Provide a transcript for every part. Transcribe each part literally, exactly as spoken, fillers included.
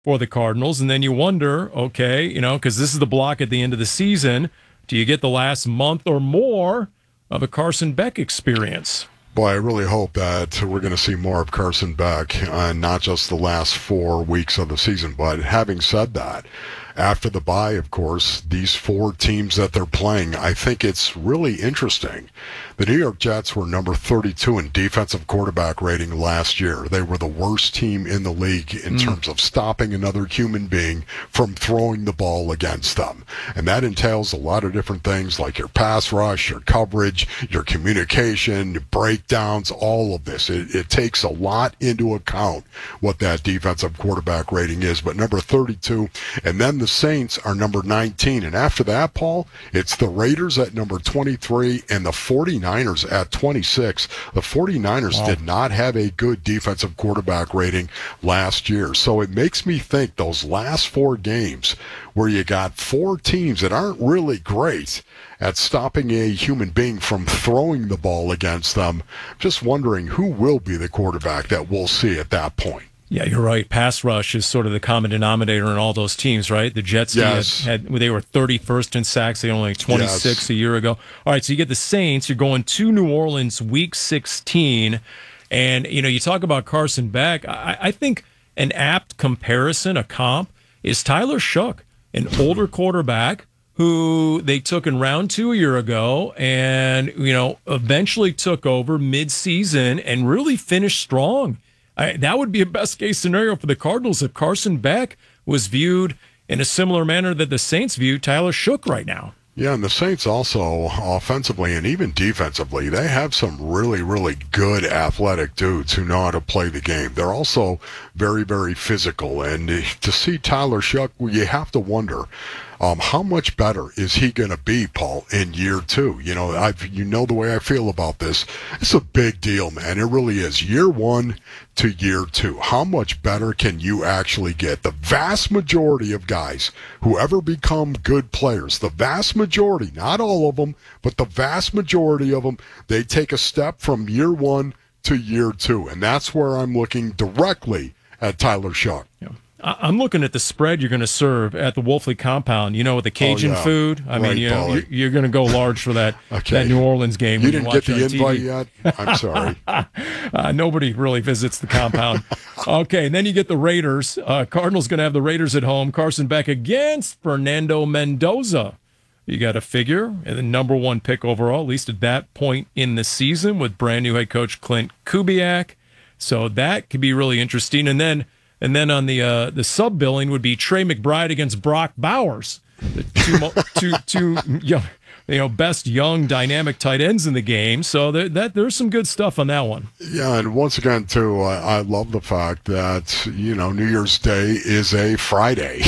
for the Cardinals. And then you wonder, okay, you know, because this is the block at the end of the season, do you get the last month or more of a Carson Beck experience? Boy, I really hope that we're going to see more of Carson Beck, and not just the last four weeks of the season. But having said that, after the bye, of course, these four teams that they're playing, I think it's really interesting. The New York Jets were number thirty-two in defensive quarterback rating last year. They were the worst team in the league in mm. terms of stopping another human being from throwing the ball against them. And that entails a lot of different things like your pass rush, your coverage, your communication, your breakdowns, all of this. It, it takes a lot into account what that defensive quarterback rating is. But number thirty-two, and then the Saints are number nineteen. And after that, Paul, it's the Raiders at number twenty-three and the forty-niners at twenty-six. The forty-niners wow. did not have a good defensive quarterback rating last year. So it makes me think those last four games where you got four teams that aren't really great at stopping a human being from throwing the ball against them, just wondering who will be the quarterback that we'll see at that point. Yeah, you're right. Pass rush is sort of the common denominator in all those teams, right? The Jets yes. had, had they were thirty-first in sacks. They were only twenty-six yes. a year ago. All right, so you get the Saints. You're going to New Orleans week sixteen. And, you know, you talk about Carson Beck. I, I think an apt comparison, a comp, is Tyler Shough, an older quarterback who they took in round two a year ago and, you know, eventually took over mid-season and really finished strong. I, that would be a best-case scenario for the Cardinals if Carson Beck was viewed in a similar manner that the Saints view Tyler Shough right now. Yeah, and the Saints also, offensively and even defensively, they have some really, really good athletic dudes who know how to play the game. They're also very, very physical. And to see Tyler Shough, you have to wonder, Um, how much better is he going to be, Paul, in year two? You know, I've, you know the way I feel about this. It's a big deal, man. It really is. Year one to year two. How much better can you actually get? The vast majority of guys who ever become good players, the vast majority, not all of them, but the vast majority of them, they take a step from year one to year two. And that's where I'm looking directly at Tyler Shough. Yeah. I'm looking at the spread you're going to serve at the Wolfley compound. You know, with the Cajun oh, yeah. food. I right, mean, you know, you're, you're going to go large for that okay. that New Orleans game. You didn't you get the invite T V. yet? I'm sorry. uh, nobody really visits the compound. Okay, and then you get the Raiders. Uh, Cardinals going to have the Raiders at home. Carson Beck against Fernando Mendoza. You got to figure, and the number one pick overall, at least at that point in the season, with brand new head coach Clint Kubiak. So that could be really interesting. And then. And then on the uh, the sub billing would be Trey McBride against Brock Bowers, the two two two young, you know, best young dynamic tight ends in the game. So there, that there's some good stuff on that one. Yeah, and once again, too, I, I love the fact that you know New Year's Day is a Friday.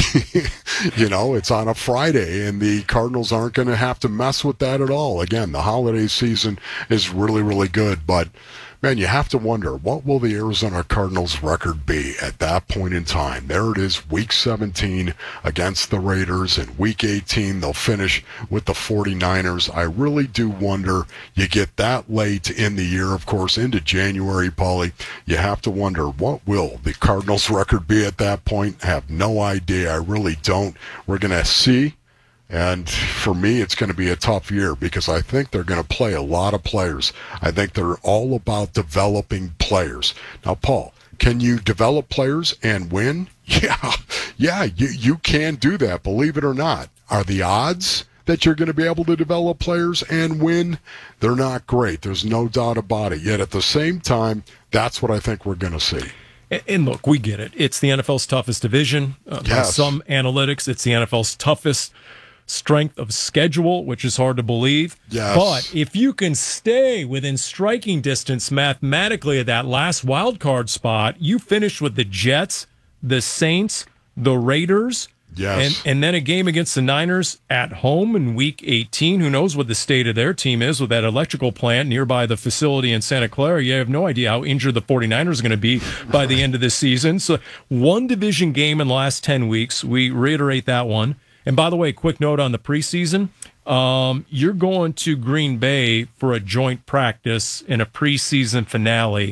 you know, it's on a Friday, and the Cardinals aren't going to have to mess with that at all. Again, the holiday season is really, really good, but. Man, you have to wonder, what will the Arizona Cardinals record be at that point in time? There it is, week seventeen against the Raiders, and week eighteen they'll finish with the forty-niners. I really do wonder, you get that late in the year, of course, into January, Paulie, you have to wonder, what will the Cardinals record be at that point? I have no idea. I really don't. We're going to see. And for me, it's going to be a tough year because I think they're going to play a lot of players. I think they're all about developing players. Now, Paul, can you develop players and win? Yeah, yeah, you, you can do that, believe it or not. Are the odds that you're going to be able to develop players and win? They're not great. There's no doubt about it. Yet at the same time, that's what I think we're going to see. And look, we get it. It's the N F L's toughest division. Uh, yes. By some analytics, it's the N F L's toughest strength of schedule, which is hard to believe. Yes. But if you can stay within striking distance mathematically at that last wild card spot, you finish with the Jets, the Saints, the Raiders, yes. and, and then a game against the Niners at home in week eighteen. Who knows what the state of their team is with that electrical plant nearby the facility in Santa Clara. You have no idea how injured the forty-niners are going to be by the end of this season. So one division game in the last ten weeks. We reiterate that one. And by the way, quick note on the preseason, um, you're going to Green Bay for a joint practice in a preseason finale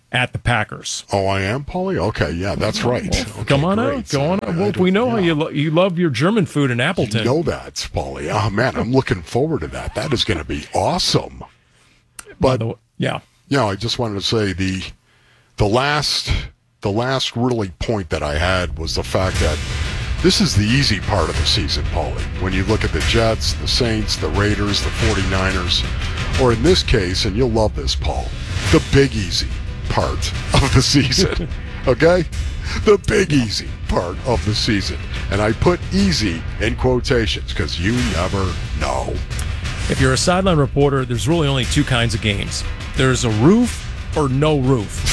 at the Packers. Oh, I am, Paulie? Okay, yeah, that's right. Well, okay, come on great. out. Go on out. Well, I we know yeah. how you, lo- you love your German food in Appleton. You know that, Paulie. Oh, man, I'm looking forward to that. That is going to be awesome. But, the way, yeah. Yeah, I just wanted to say the the last the last really point that I had was the fact that this is the easy part of the season, Paulie. When you look at the Jets, the Saints, the Raiders, the forty-niners, or in this case, and you'll love this, Paul, the big easy part of the season. Okay? The big easy part of the season. And I put easy in quotations because you never know. If you're a sideline reporter, there's really only two kinds of games. There's a roof or no roof.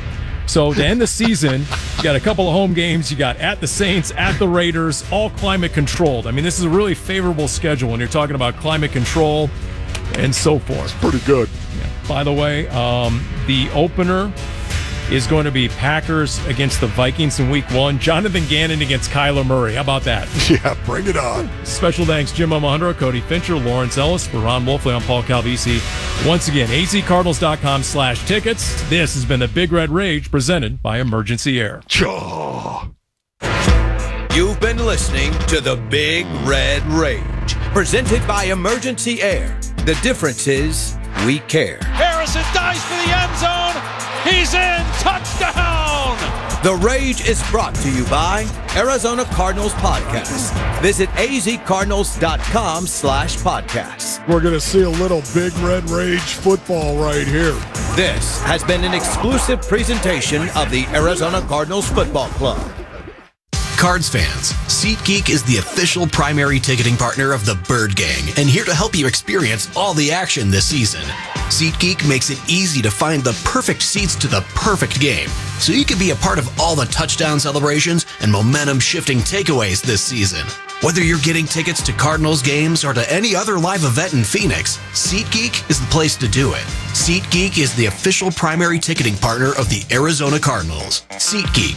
So to end the season, you got a couple of home games. You got at the Saints, at the Raiders, all climate controlled. I mean, this is a really favorable schedule when you're talking about climate control and so forth. It's pretty good. Yeah. By the way, um, the opener is going to be Packers against the Vikings in week one. Jonathan Gannon against Kyler Murray. How about that? Yeah, bring it on. Special thanks, Jim Alejandro, Cody Fincher, Lawrence Ellis, for Ron Wolfley. I'm Paul Calvisi. Once again, azcardinals.com slash tickets. This has been the Big Red Rage presented by Emergency Air. Chaw. You've been listening to the Big Red Rage presented by Emergency Air. The difference is we care. Harrison dives for the end zone. He's in. Touchdown. The Rage is brought to you by Arizona Cardinals Podcast. Visit azcardinals.com slash podcasts. We're going to see a little Big Red Rage football right here. This has been an exclusive presentation of the Arizona Cardinals Football Club. Cards fans, SeatGeek is the official primary ticketing partner of the Bird Gang and here to help you experience all the action this season. SeatGeek makes it easy to find the perfect seats to the perfect game, so you can be a part of all the touchdown celebrations and momentum-shifting takeaways this season. Whether you're getting tickets to Cardinals games or to any other live event in Phoenix, SeatGeek is the place to do it. SeatGeek is the official primary ticketing partner of the Arizona Cardinals. SeatGeek.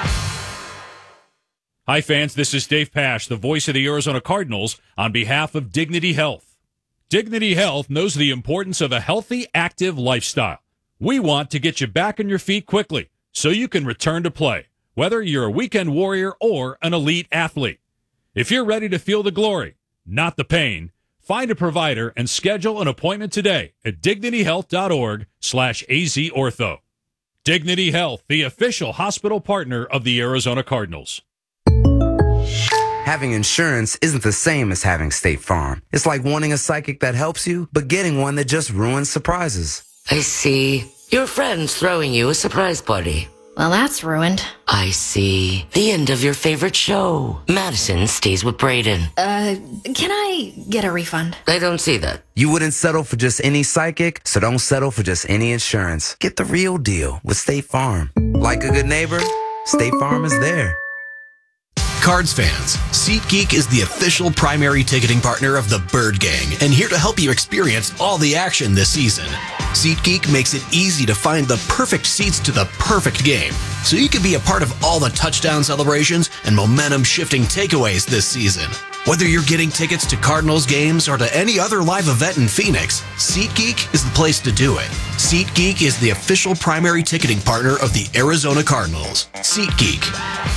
Hi, fans. This is Dave Pasch, the voice of the Arizona Cardinals, on behalf of Dignity Health. Dignity Health knows the importance of a healthy, active lifestyle. We want to get you back on your feet quickly so you can return to play, whether you're a weekend warrior or an elite athlete. If you're ready to feel the glory, not the pain, find a provider and schedule an appointment today at dignityhealth.org slash azortho. Dignity Health, the official hospital partner of the Arizona Cardinals. Having insurance isn't the same as having State Farm. It's like wanting a psychic that helps you, but getting one that just ruins surprises. I see. Your friend's throwing you a surprise party. Well, that's ruined. I see. The end of your favorite show. Madison stays with Braden. Uh, can I get a refund? I don't see that. You wouldn't settle for just any psychic, so don't settle for just any insurance. Get the real deal with State Farm. Like a good neighbor, State Farm is there. Cards fans, SeatGeek is the official primary ticketing partner of the Bird Gang and here to help you experience all the action this season. SeatGeek makes it easy to find the perfect seats to the perfect game, so you can be a part of all the touchdown celebrations and momentum-shifting takeaways this season. Whether you're getting tickets to Cardinals games or to any other live event in Phoenix, SeatGeek is the place to do it. SeatGeek is the official primary ticketing partner of the Arizona Cardinals. SeatGeek.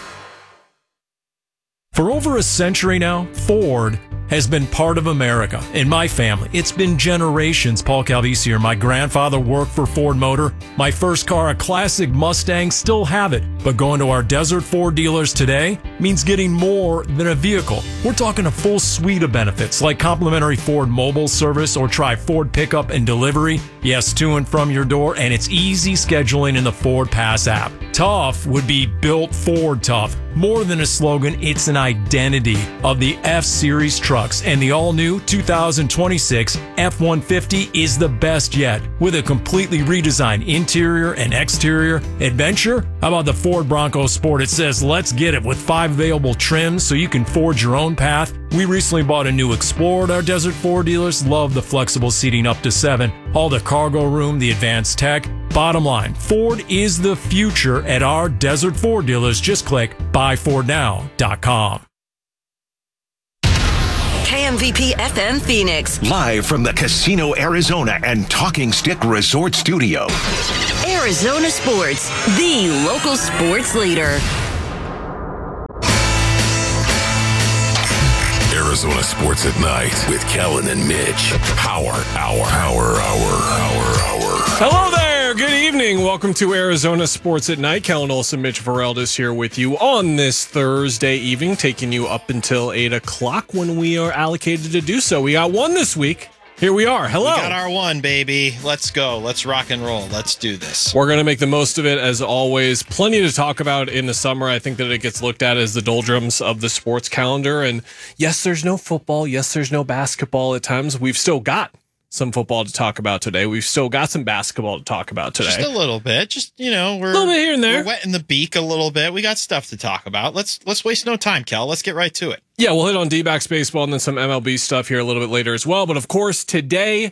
For over a century now, Ford has been part of America. In my family, it's been generations. Paul Calvisi here. My grandfather worked for Ford Motor. My first car, a classic Mustang, still have it. But going to our Desert Ford dealers today means getting more than a vehicle. We're talking a full suite of benefits like complimentary Ford mobile service or try Ford pickup and delivery. Yes, to and from your door, and it's easy scheduling in the Ford Pass app. Tough would be built Ford tough. More than a slogan, it's an identity of the F-Series trucks, and the all-new two thousand twenty-six F one fifty is the best yet, with a completely redesigned interior and exterior. Adventure? How about the Ford Bronco Sport? It says, let's get it, with five available trims so you can forge your own path. We recently bought a new Explorer at our Desert Ford dealers. Love the flexible seating up to seven. All the cargo room, the advanced tech. Bottom line, Ford is the future at our Desert Ford dealers. Just click buy ford now dot com. K M V P F M Phoenix. Live from the Casino Arizona and Talking Stick Resort Studio. Arizona Sports, the local sports leader. Arizona Sports at Night with Kellen and Mitch. Power, hour, hour, hour, hour, hour. Hello there. Good evening. Welcome to Arizona Sports at Night. Kellen Olson, Mitch Vareldas here with you on this Thursday evening, taking you up until eight o'clock when we are allocated to do so. We got one this week. Here we are. Hello. We got our one, baby. Let's go. Let's rock and roll. Let's do this. We're going to make the most of it, as always. Plenty to talk about in the summer. I think that it gets looked at as the doldrums of the sports calendar. And yes, there's no football. Yes, there's no basketball at times. We've still got some football to talk about today. We've still got some basketball to talk about today. Just a little bit. Just, you know, we're a little bit here and there. We're wetting the beak a little bit. We got stuff to talk about. Let's let's waste no time, Cal. Let's get right to it. Yeah, we'll hit on D-backs baseball and then some M L B stuff here a little bit later as well. But of course, today,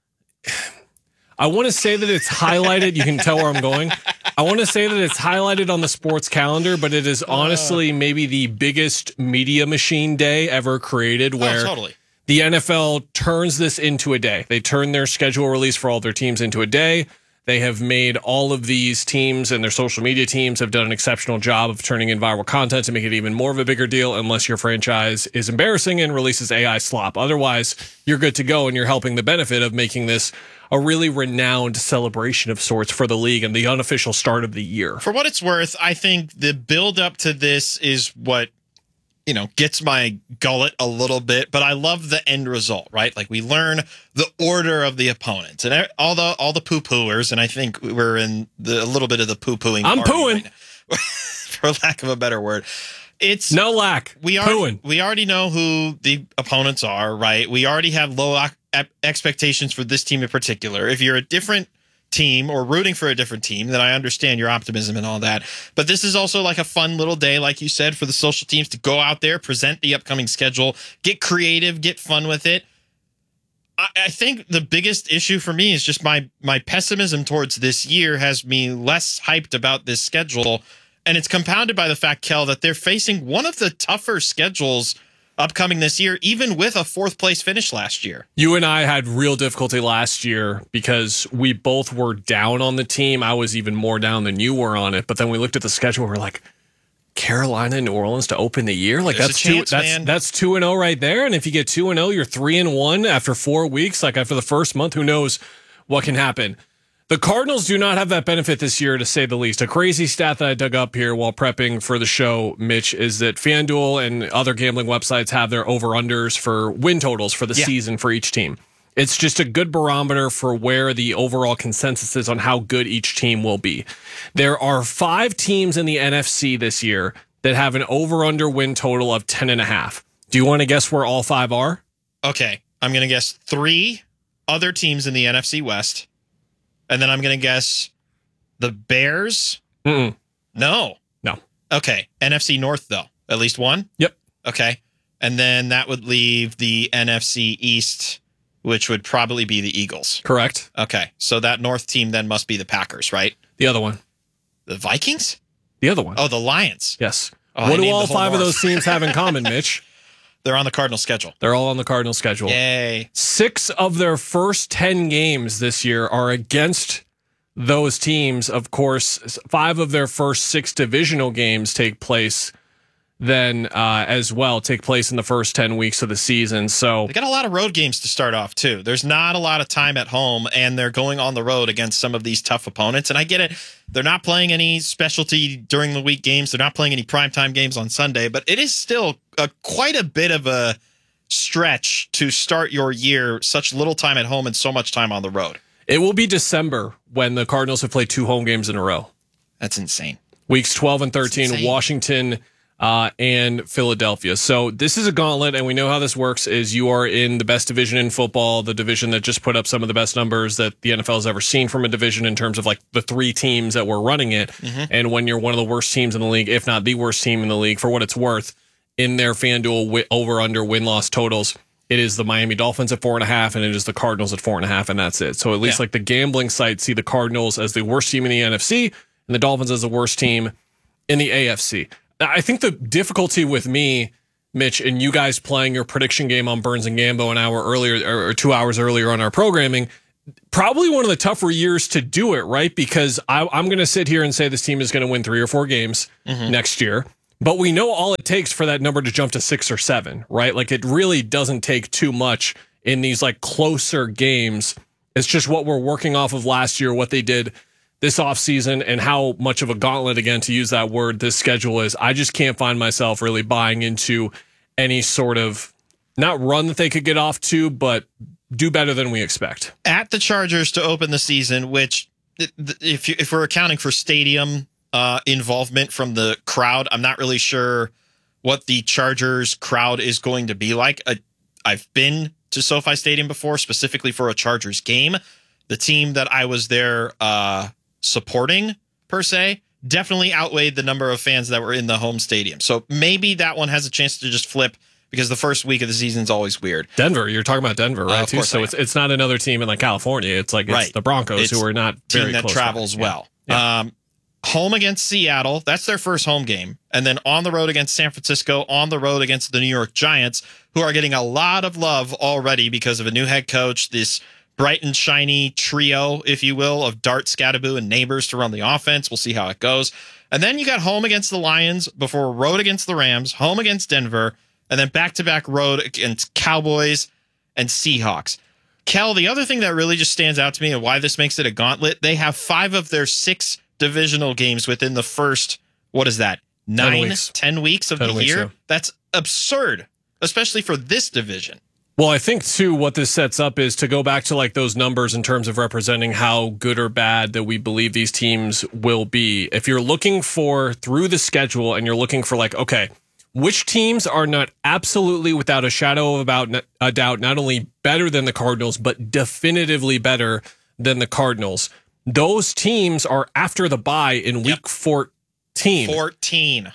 I want to say that it's highlighted. You can tell where I'm going. I want to say that it's highlighted on the sports calendar, but it is honestly maybe the biggest media machine day ever created, where oh, totally. the N F L turns this into a day. They turn their schedule release for all their teams into a day. They have made all of these teams and their social media teams have done an exceptional job of turning in viral content to make it even more of a bigger deal, unless your franchise is embarrassing and releases A I slop. Otherwise, you're good to go, and you're helping the benefit of making this a really renowned celebration of sorts for the league and the unofficial start of the year. For what it's worth, I think the build up to this is what, you know, gets my gullet a little bit, but I love the end result, right? Like, we learn the order of the opponents and all the all the poo-pooers, and I think we're in the, a little bit of the poo-pooing. I'm pooing, right for lack of a better word. It's no lack. We already, we already know who the opponents are, right? We already have low expectations for this team in particular. If you're a different team or rooting for a different team, then I understand your optimism and all that. But this is also like a fun little day, like you said, for the social teams to go out there, present the upcoming schedule, get creative, get fun with it. I, I think the biggest issue for me is just my my pessimism towards this year has me less hyped about this schedule. And it's compounded by the fact, Kel, that they're facing one of the tougher schedules upcoming this year, even with a fourth place finish last year. You and I had real difficulty last year because we both were down on the team. I was even more down than you were on it. But then we looked at the schedule. We're like, Carolina and New Orleans to open the year. Like, There's that's a chance, two. That's man. that's two and zero right there. And if you get two and zero, you're three and one after four weeks. Like, after the first month, who knows what can happen? The Cardinals do not have that benefit this year, to say the least. A crazy stat that I dug up here while prepping for the show, Mitch, is that FanDuel and other gambling websites have their over-unders for win totals for the Yeah. season for each team. It's just a good barometer for where the overall consensus is on how good each team will be. There are five teams in the N F C this year that have an over-under win total of ten and a half. Do you want to guess where all five are? Okay, I'm going to guess three other teams in the N F C West. And then I'm going to guess the Bears. Mm-mm. No. No. Okay. N F C North, though. At least one? Yep. Okay. And then that would leave the N F C East, which would probably be the Eagles. Correct. Okay. So that North team then must be the Packers, right? The other one. The Vikings? The other one. Oh, the Lions. Yes. Oh, I what do named all the whole five of North. those teams have in common, Mitch? They're on the Cardinal schedule. They're all on the Cardinal schedule. Yay. Six of their first ten games this year are against those teams. Of course, five of their first six divisional games take place then uh, as well, take place in the first ten weeks of the season. So They got a lot of road games to start off, too. There's not a lot of time at home, and they're going on the road against some of these tough opponents. And I get it. They're not playing any specialty during the week games. They're not playing any primetime games on Sunday, but it is still a, quite a bit of a stretch to start your year, such little time at home and so much time on the road. it will be December when the Cardinals have played two home games in a row. That's insane. Weeks twelve and thirteen, insane. Washington uh, and Philadelphia. So this is a gauntlet, and we know how this works is you are in the best division in football, the division that just put up some of the best numbers that the N F L has ever seen from a division in terms of like the three teams that were running it. Mm-hmm. And when you're one of the worst teams in the league, if not the worst team in the league, for what it's worth, in their FanDuel wi- over-under win-loss totals, it is the Miami Dolphins at four and a half, and it is the Cardinals at four and a half, and that's it. So at least yeah. like the gambling sites see the Cardinals as the worst team in the N F C and the Dolphins as the worst team in the A F C. I think the difficulty with me, Mitch, and you guys playing your prediction game on Burns and Gambo an hour earlier or two hours earlier on our programming, probably one of the tougher years to do it, right? Because I, I'm going to sit here and say this team is going to win three or four games mm-hmm. next year. But we know all it takes for that number to jump to six or seven, right? Like it really doesn't take too much in these like closer games. It's just what we're working off of last year, what they did this offseason, and how much of a gauntlet, again, to use that word, this schedule is. I just can't find myself really buying into any sort of, not run that they could get off to, but do better than we expect. At the Chargers to open the season, which if you, if we're accounting for stadium uh, involvement from the crowd, I'm not really sure what the Chargers crowd is going to be like. Uh, I've been to SoFi Stadium before, specifically for a Chargers game. The team that I was there uh, supporting, per se, definitely outweighed the number of fans that were in the home stadium. So maybe that one has a chance to just flip, because the first week of the season is always weird. Denver, you're talking about Denver, right? Uh, too. So it's it's not another team in like California. It's like it's right. the Broncos, it's who are not team very that close travels by. well. Yeah. Yeah. Um, home against Seattle, that's their first home game, and then on the road against San Francisco, on the road against the New York Giants, who are getting a lot of love already because of a new head coach. This bright and shiny trio, if you will, of Dart, Scadaboo, and Neighbors to run the offense. We'll see how it goes. And then you got home against the Lions before road against the Rams, home against Denver, and then back-to-back road against Cowboys and Seahawks. Kel, the other thing that really just stands out to me and why this makes it a gauntlet, they have five of their six divisional games within the first, what is that, nine, ten weeks, ten weeks of ten the weeks, year? Yeah. That's absurd, especially for this division. Well, I think, too, what this sets up is to go back to like those numbers in terms of representing how good or bad that we believe these teams will be. If you're looking for through the schedule and you're looking for like, okay, which teams are not absolutely without a shadow of about a doubt, not only better than the Cardinals, but definitively better than the Cardinals. Those teams are after the bye in week yep. fourteen. fourteen.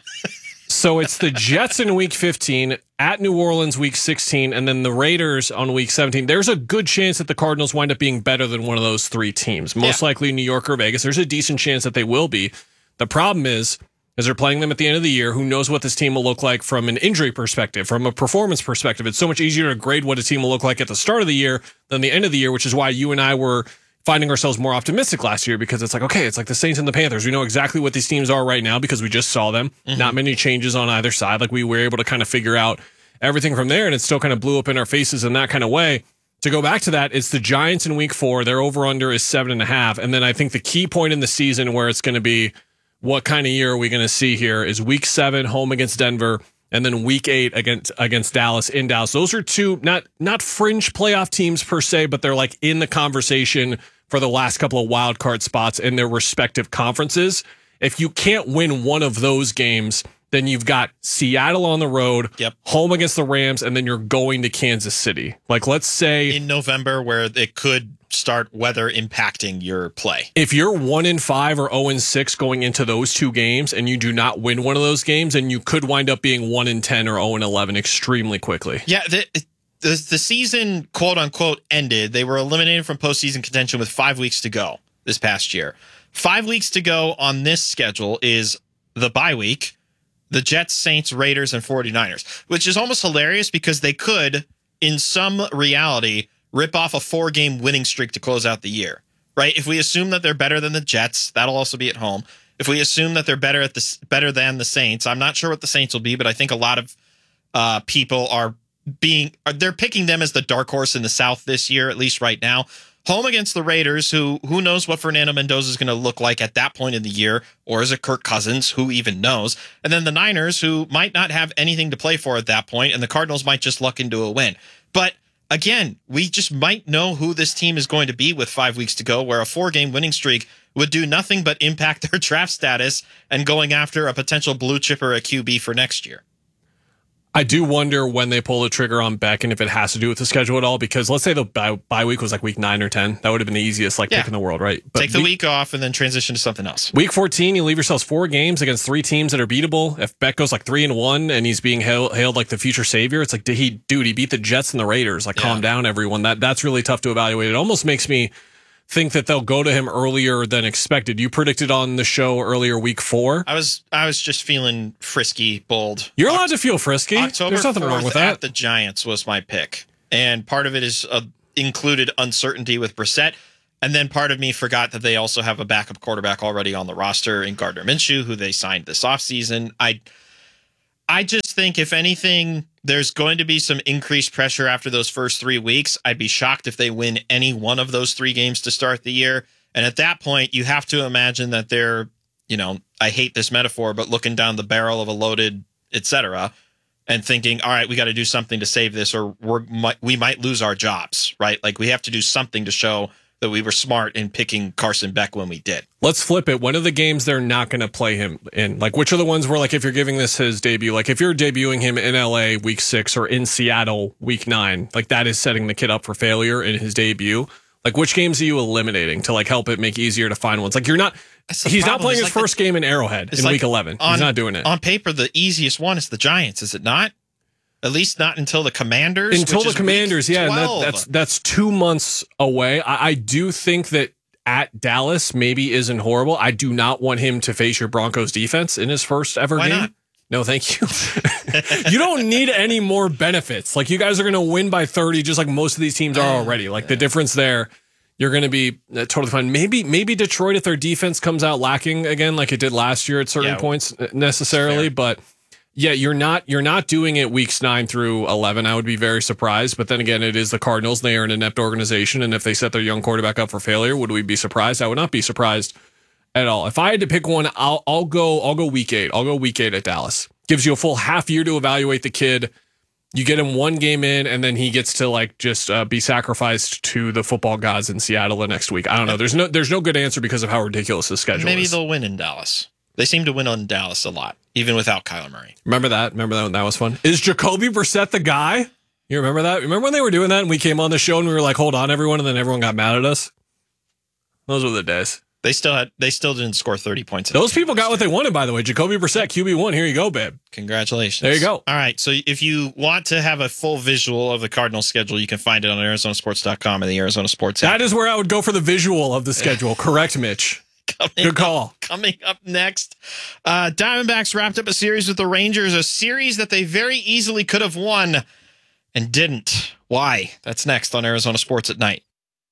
So it's the Jets in week fifteen, at New Orleans week sixteen, and then the Raiders on week seventeen. There's a good chance that the Cardinals wind up being better than one of those three teams. Most yeah. likely New York or Vegas. There's a decent chance that they will be. The problem is, as they're playing them at the end of the year, who knows what this team will look like from an injury perspective, from a performance perspective. It's so much easier to grade what a team will look like at the start of the year than the end of the year, which is why you and I were finding ourselves more optimistic last year, because it's like, okay, it's like the Saints and the Panthers. We know exactly what these teams are right now because we just saw them. Mm-hmm. Not many changes on either side. Like we were able to kind of figure out everything from there, and it still kind of blew up in our faces in that kind of way. To go back to that, it's the Giants in week four. Their over-under is seven and a half. And then I think the key point in the season where it's going to be what kind of year are we going to see here is week seven, home against Denver, and then week eight against against Dallas in Dallas. Those are two not not fringe playoff teams per se, but they're like in the conversation for the last couple of wild card spots in their respective conferences. If you can't win one of those games, then you've got Seattle on the road, yep. home against the Rams, and then you're going to Kansas City. Like, let's say in November, where it could start weather impacting your play. If you're one in five or zero and six going into those two games, and you do not win one of those games, then you could wind up being one in ten or zero and eleven extremely quickly. Yeah, the, the the season quote unquote ended. They were eliminated from postseason contention with five weeks to go this past year. Five weeks to go on this schedule is the bye week, the Jets, Saints, Raiders, and 49ers, which is almost hilarious because they could, in some reality, rip off a four-game winning streak to close out the year, right? If we assume that they're better than the Jets, that'll also be at home. If we assume that they're better at the better than the Saints, I'm not sure what the Saints will be, but I think a lot of uh, people are being they're picking them as the dark horse in the South this year, at least right now. Home against the Raiders, who who knows what Fernando Mendoza is going to look like at that point in the year, or is it Kirk Cousins? Who even knows? And then the Niners, who might not have anything to play for at that point, and the Cardinals might just luck into a win. But again, we just might know who this team is going to be with five weeks to go, where a four-game winning streak would do nothing but impact their draft status and going after a potential blue chipper at Q B for next year. I do wonder when they pull the trigger on Beck and if it has to do with the schedule at all, because let's say the bye, bye week was like week nine or ten. That would have been the easiest like yeah. pick in the world, right? But Take the week, week off and then transition to something else. Week fourteen, you leave yourselves four games against three teams that are beatable. If Beck goes like three and one and he's being hailed, hailed like the future savior, it's like, did he, dude, he beat the Jets and the Raiders. Like, yeah. calm down, everyone. That That's really tough to evaluate. It almost makes me think that they'll go to him earlier than expected. You predicted on the show earlier week four. I was I was just feeling frisky, bold. You're allowed to feel frisky. October There's nothing wrong with that. At the Giants was my pick. And part of it is uh, included uncertainty with Brissett. And then part of me forgot that they also have a backup quarterback already on the roster in Gardner Minshew, who they signed this offseason. I I just think, if anything, there's going to be some increased pressure after those first three weeks. I'd be shocked if they win any one of those three games to start the year. And at that point, you have to imagine that they're, you know, I hate this metaphor, but looking down the barrel of a loaded, et cetera, and thinking, all right, we got to do something to save this, or we're, we might lose our jobs, right? Like, we have to do something to show that we were smart in picking Carson Beck when we did. Let's flip it. When are the games they're not going to play him in? Like, which are the ones where, like, if you're giving this his debut, like if you're debuting him in L A week six or in Seattle week nine, like that is setting the kid up for failure in his debut. Like, which games are you eliminating to like help it make easier to find ones? Like, you're not, he's not playing his like first the, game in Arrowhead in like week eleven. On, he's not doing it. On paper, the easiest one is the Giants, is it not? At least not until the Commanders. Until the Commanders, yeah. And that, that's that's two months away. I, I do think that at Dallas maybe isn't horrible. I do not want him to face your Broncos defense in his first ever Why game. Not? No, thank you. You don't need any more benefits. Like, you guys are going to win by thirty, just like most of these teams are already. Like, the difference there, you're going to be uh, totally fine. Maybe maybe Detroit, if their defense comes out lacking again, like it did last year at certain yeah, points necessarily, but. Yeah, you're not you're not doing it weeks nine through eleven. I would be very surprised. But then again, it is the Cardinals. They are an inept organization. And if they set their young quarterback up for failure, would we be surprised? I would not be surprised at all. If I had to pick one, I'll I'll go I'll go week eight. I'll go week eight at Dallas. Gives you a full half year to evaluate the kid. You get him one game in, and then he gets to like just uh, be sacrificed to the football gods in Seattle the next week. I don't know. There's no there's no good answer because of how ridiculous the schedule Maybe is. Maybe they'll win in Dallas. They seem to win on Dallas a lot, even without Kyler Murray. Remember that? Remember that? That was fun. Is Jacoby Brissett the guy? You remember that? Remember when they were doing that and we came on the show and we were like, hold on, everyone, and then everyone got mad at us? Those were the days. They still had. They still didn't score thirty points. Those people got what they wanted, by the way. Jacoby Brissett, Q B one. Here you go, babe. Congratulations. There you go. All right. So if you want to have a full visual of the Cardinals schedule, you can find it on Arizona Sports dot com and the Arizona Sports app. That is where I would go for the visual of the schedule. Correct, Mitch. Coming Good call. Up, coming up next, uh, Diamondbacks wrapped up a series with the Rangers, a series that they very easily could have won and didn't. Why? That's next on Arizona Sports at Night.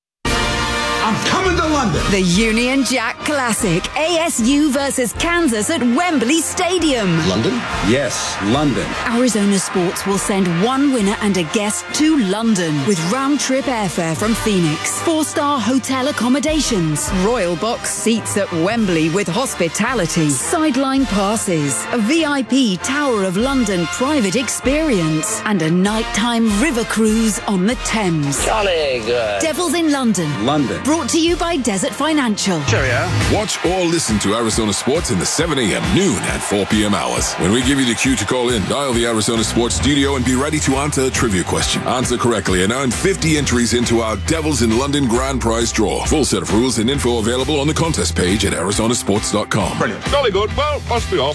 I'm coming to London. The Union Jack Classic, A S U versus Kansas at Wembley Stadium. London? Yes, London. Arizona Sports will send one winner and a guest to London with round-trip airfare from Phoenix, four-star hotel accommodations, Royal Box seats at Wembley with hospitality, sideline passes, a V I P Tower of London private experience, and a nighttime river cruise on the Thames. Jolly good. Devils in London. London. Brought to you by Desert Financial. Cheerio. Watch or listen to Arizona Sports in the seven a.m., noon, and four p.m. hours. When we give you the cue to call in, dial the Arizona Sports studio and be ready to answer a trivia question. Answer correctly and earn fifty entries into our Devils in London grand prize draw. Full set of rules and info available on the contest page at Arizona Sports dot com. Brilliant. Jolly good. Well, must be off.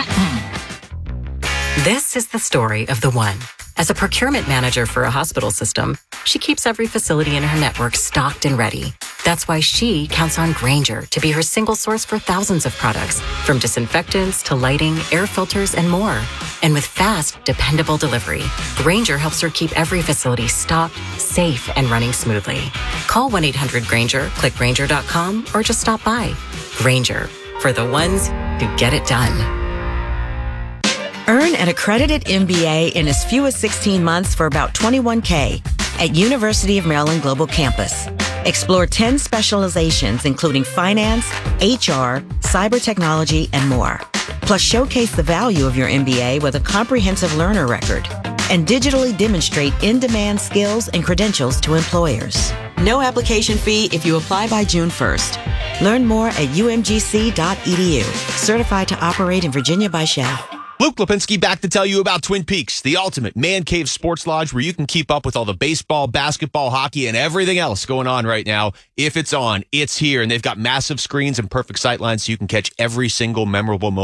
This is the story of the one. As a procurement manager for a hospital system, she keeps every facility in her network stocked and ready. That's why she counts on Grainger to be her single source for thousands of products, from disinfectants to lighting, air filters, and more. And with fast, dependable delivery, Grainger helps her keep every facility stocked, safe, and running smoothly. Call one eight hundred Grainger, click Grainger dot com, or just stop by. Grainger, for the ones who get it done. Earn an accredited M B A in as few as sixteen months for about twenty-one K at University of Maryland Global Campus. Explore ten specializations, including finance, H R, cyber technology, and more. Plus, showcase the value of your M B A with a comprehensive learner record and digitally demonstrate in-demand skills and credentials to employers. No application fee if you apply by June first. Learn more at U M G C dot E D U. Certified to operate in Virginia by Shell. Luke Lipinski back to tell you about Twin Peaks, the ultimate man cave sports lodge where you can keep up with all the baseball, basketball, hockey, and everything else going on right now. If it's on, it's here, and they've got massive screens and perfect sightlines so you can catch every single memorable moment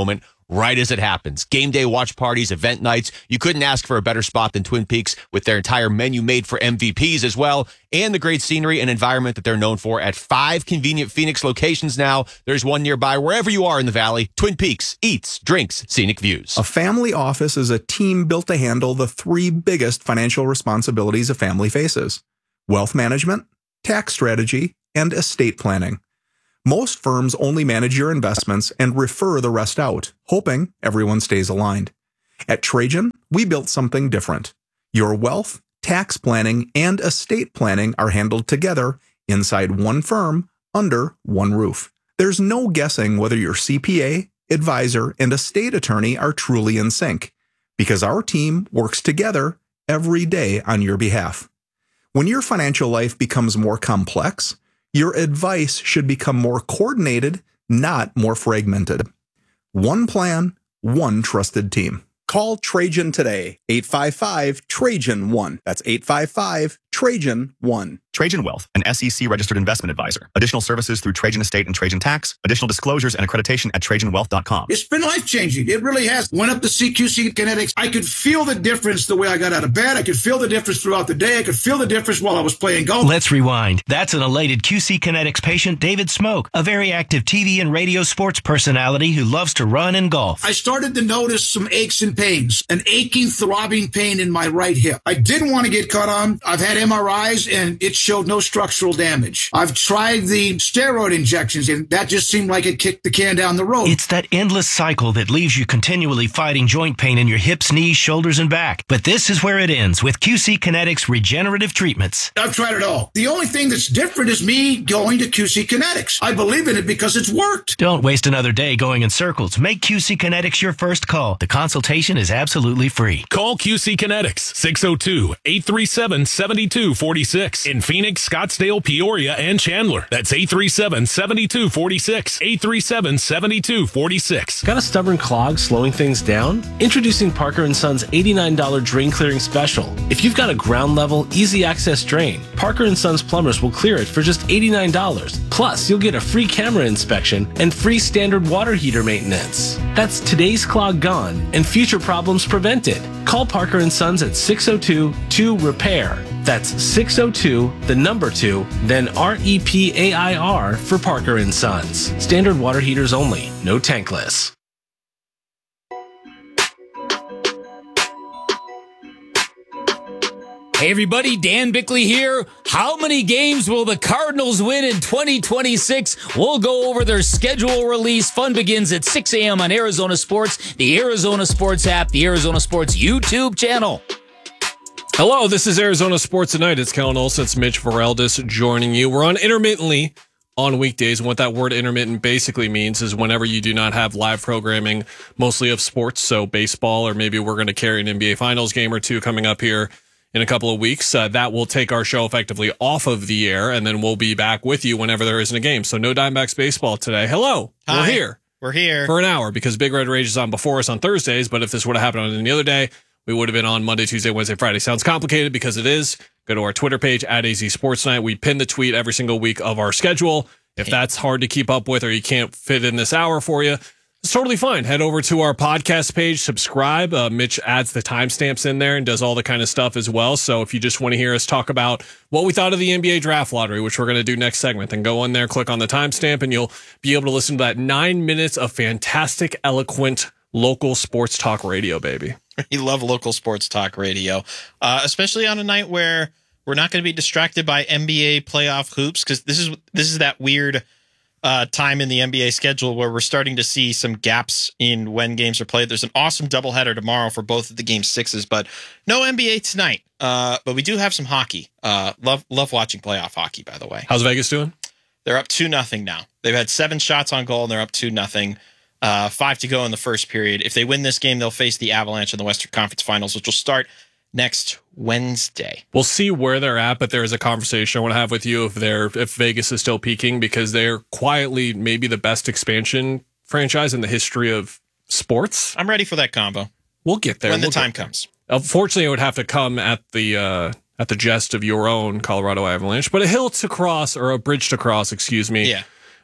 right as it happens. Game day watch parties, event nights. You couldn't ask for a better spot than Twin Peaks, with their entire menu made for M V Ps as well, and the great scenery and environment that they're known for at five convenient Phoenix locations now. There's one nearby wherever you are in the valley. Twin Peaks, eats, drinks, scenic views. A family office is a team built to handle the three biggest financial responsibilities a family faces: wealth management, tax strategy, and estate planning. Most firms only manage your investments and refer the rest out, hoping everyone stays aligned. At Trajan, we built something different. Your wealth, tax planning, and estate planning are handled together inside one firm, under one roof. There's no guessing whether your C P A, advisor, and estate attorney are truly in sync, because our team works together every day on your behalf. When your financial life becomes more complex, your advice should become more coordinated, not more fragmented. One plan, one trusted team. Call Trajan today, eight five five, Trajan one. That's eight five five, Trajan one. Trajan Wealth, an S E C-registered investment advisor. Additional services through Trajan Estate and Trajan Tax. Additional disclosures and accreditation at Trajan Wealth dot com. It's been life-changing. It really has. Went up to see Q C Kinetics. I could feel the difference the way I got out of bed. I could feel the difference throughout the day. I could feel the difference while I was playing golf. Let's rewind. That's an elated Q C Kinetics patient, David Smoke, a very active T V and radio sports personality who loves to run and golf. I started to notice some aches and pains, an aching, throbbing pain in my right hip. I didn't want to get cut on. I've had M R Is, and it showed no structural damage. I've tried the steroid injections, and that just seemed like it kicked the can down the road. It's that endless cycle that leaves you continually fighting joint pain in your hips, knees, shoulders, and back. But this is where it ends with Q C Kinetics regenerative treatments. I've tried it all. The only thing that's different is me going to Q C Kinetics. I believe in it because it's worked. Don't waste another day going in circles. Make Q C Kinetics your first call. The consultation is absolutely free. Call Q C Kinetics, six oh two, eight three seven, seven two four six. In Phoenix, Scottsdale, Peoria, and Chandler. That's eight three seven, seven two four six. eight three seven, seven two four six. Got a stubborn clog slowing things down? Introducing Parker and Son's eighty-nine dollars drain clearing special. If you've got a ground level, easy access drain, Parker and Son's plumbers will clear it for just eighty-nine dollars. Plus, you'll get a free camera inspection and free standard water heater maintenance. That's today's clog gone and future problems prevented. Call Parker and Sons at six oh two, two, repair. That's six oh two, the number two, then R E P A I R for Parker and Sons. Standard water heaters only, no tankless. Hey everybody, Dan Bickley here. How many games will the Cardinals win in twenty twenty-six? We'll go over their schedule release. Fun begins at six a.m. on Arizona Sports, the Arizona Sports app, the Arizona Sports YouTube channel. Hello, this is Arizona Sports Tonight. It's Kellen Olson. It's Mitch Varaldis joining you. We're on intermittently on weekdays, and what that word intermittent basically means is whenever you do not have live programming, mostly of sports, so baseball, or maybe we're going to carry an N B A Finals game or two coming up here in a couple of weeks. Uh, that will take our show effectively off of the air, and then we'll be back with you whenever there isn't a game. So no Diamondbacks baseball today. Hello. Hi. We're here. We're here. For an hour, because Big Red Rage is on before us on Thursdays, but if this would have happened on any other day, we would have been on Monday, Tuesday, Wednesday, Friday. Sounds complicated because it is. Go to our Twitter page, at A Z Sports Night. We pin the tweet every single week of our schedule. If that's hard to keep up with or you can't fit in this hour for you, it's totally fine. Head over to our podcast page, subscribe. Uh, Mitch adds the timestamps in there and does all the kind of stuff as well. So if you just want to hear us talk about what we thought of the N B A draft lottery, which we're going to do next segment, then go in there, click on the timestamp, and you'll be able to listen to that nine minutes of fantastic, eloquent local sports talk radio, baby. You love local sports talk radio, uh, especially on a night where we're not going to be distracted by N B A playoff hoops, because this is this is that weird uh, time in the N B A schedule where we're starting to see some gaps in when games are played. There's an awesome doubleheader tomorrow for both of the game sixes, but no N B A tonight. Uh, but we do have some hockey. Uh, love love watching playoff hockey, by the way. How's Vegas doing? They're up two nothing now. They've had seven shots on goal, and they're up two nothing. Uh, five to go in the first period. If they win this game, they'll face the Avalanche in the Western Conference Finals, which will start next Wednesday. We'll see where they're at, but there is a conversation I want to have with you if they're if Vegas is still peaking, because they're quietly maybe the best expansion franchise in the history of sports. I'm ready for that combo. We'll get there when we'll the time comes. Unfortunately, it would have to come at the uh, at the jest of your own Colorado Avalanche, but a hill to cross, or a bridge to cross, excuse me. Yeah.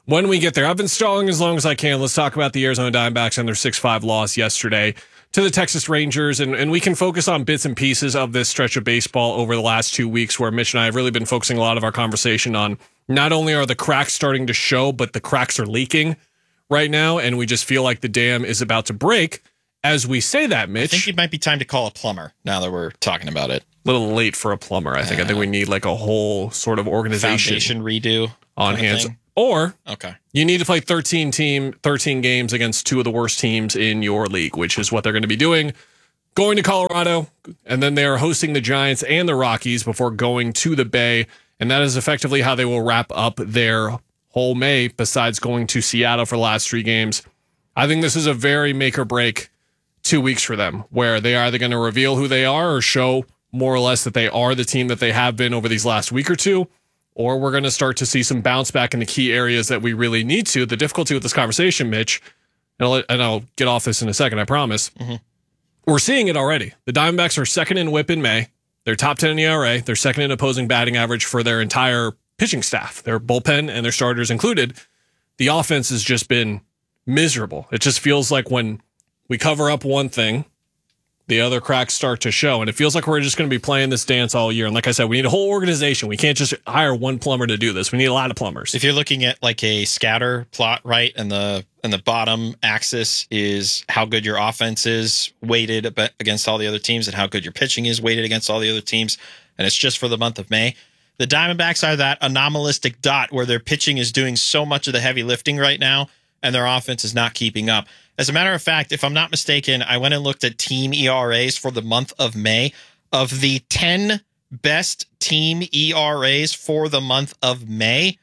when we get there. I've been stalling as long as I can. Let's talk about the Arizona Diamondbacks and their six five loss yesterday to the Texas Rangers, and, and we can focus on bits and pieces of this stretch of baseball over the last two weeks where Mitch and I have really been focusing a lot of our conversation on not only are the cracks starting to show, but the cracks are leaking right now, and we just feel like the dam is about to break. As we say that, Mitch, I think it might be time to call a plumber now that we're talking about it. A little late for a plumber, I think. Uh, I think we need like a whole sort of organization foundation redo on hands. Or okay, you need to play thirteen team, thirteen games against two of the worst teams in your league, which is what they're going to be doing. Going to Colorado, and then they are hosting the Giants and the Rockies before going to the Bay, and that is effectively how they will wrap up their whole May. Besides going to Seattle for the last three games, I think this is a very make or break two weeks for them, where they are either going to reveal who they are or show more or less that they are the team that they have been over these last week or two. Or we're going to start to see some bounce back in the key areas that we really need to. The difficulty with this conversation, Mitch, and I'll, and I'll get off this in a second, I promise. Mm-hmm. We're seeing it already. The Diamondbacks are second in whip in May. They're top ten in E R A. They're second in opposing batting average for their entire pitching staff, their bullpen and their starters included. The offense has just been miserable. It just feels like when we cover up one thing, the other cracks start to show. And it feels like we're just going to be playing this dance all year. And like I said, we need a whole organization. We can't just hire one plumber to do this. We need a lot of plumbers. If you're looking at like a scatter plot, right, and the and the bottom axis is how good your offense is weighted against all the other teams and how good your pitching is weighted against all the other teams, and it's just for the month of May. The Diamondbacks are that anomalistic dot where their pitching is doing so much of the heavy lifting right now, and their offense is not keeping up. As a matter of fact, if I'm not mistaken, I went and looked at team E R As for the month of May. Of the ten best team E R As for the month of May,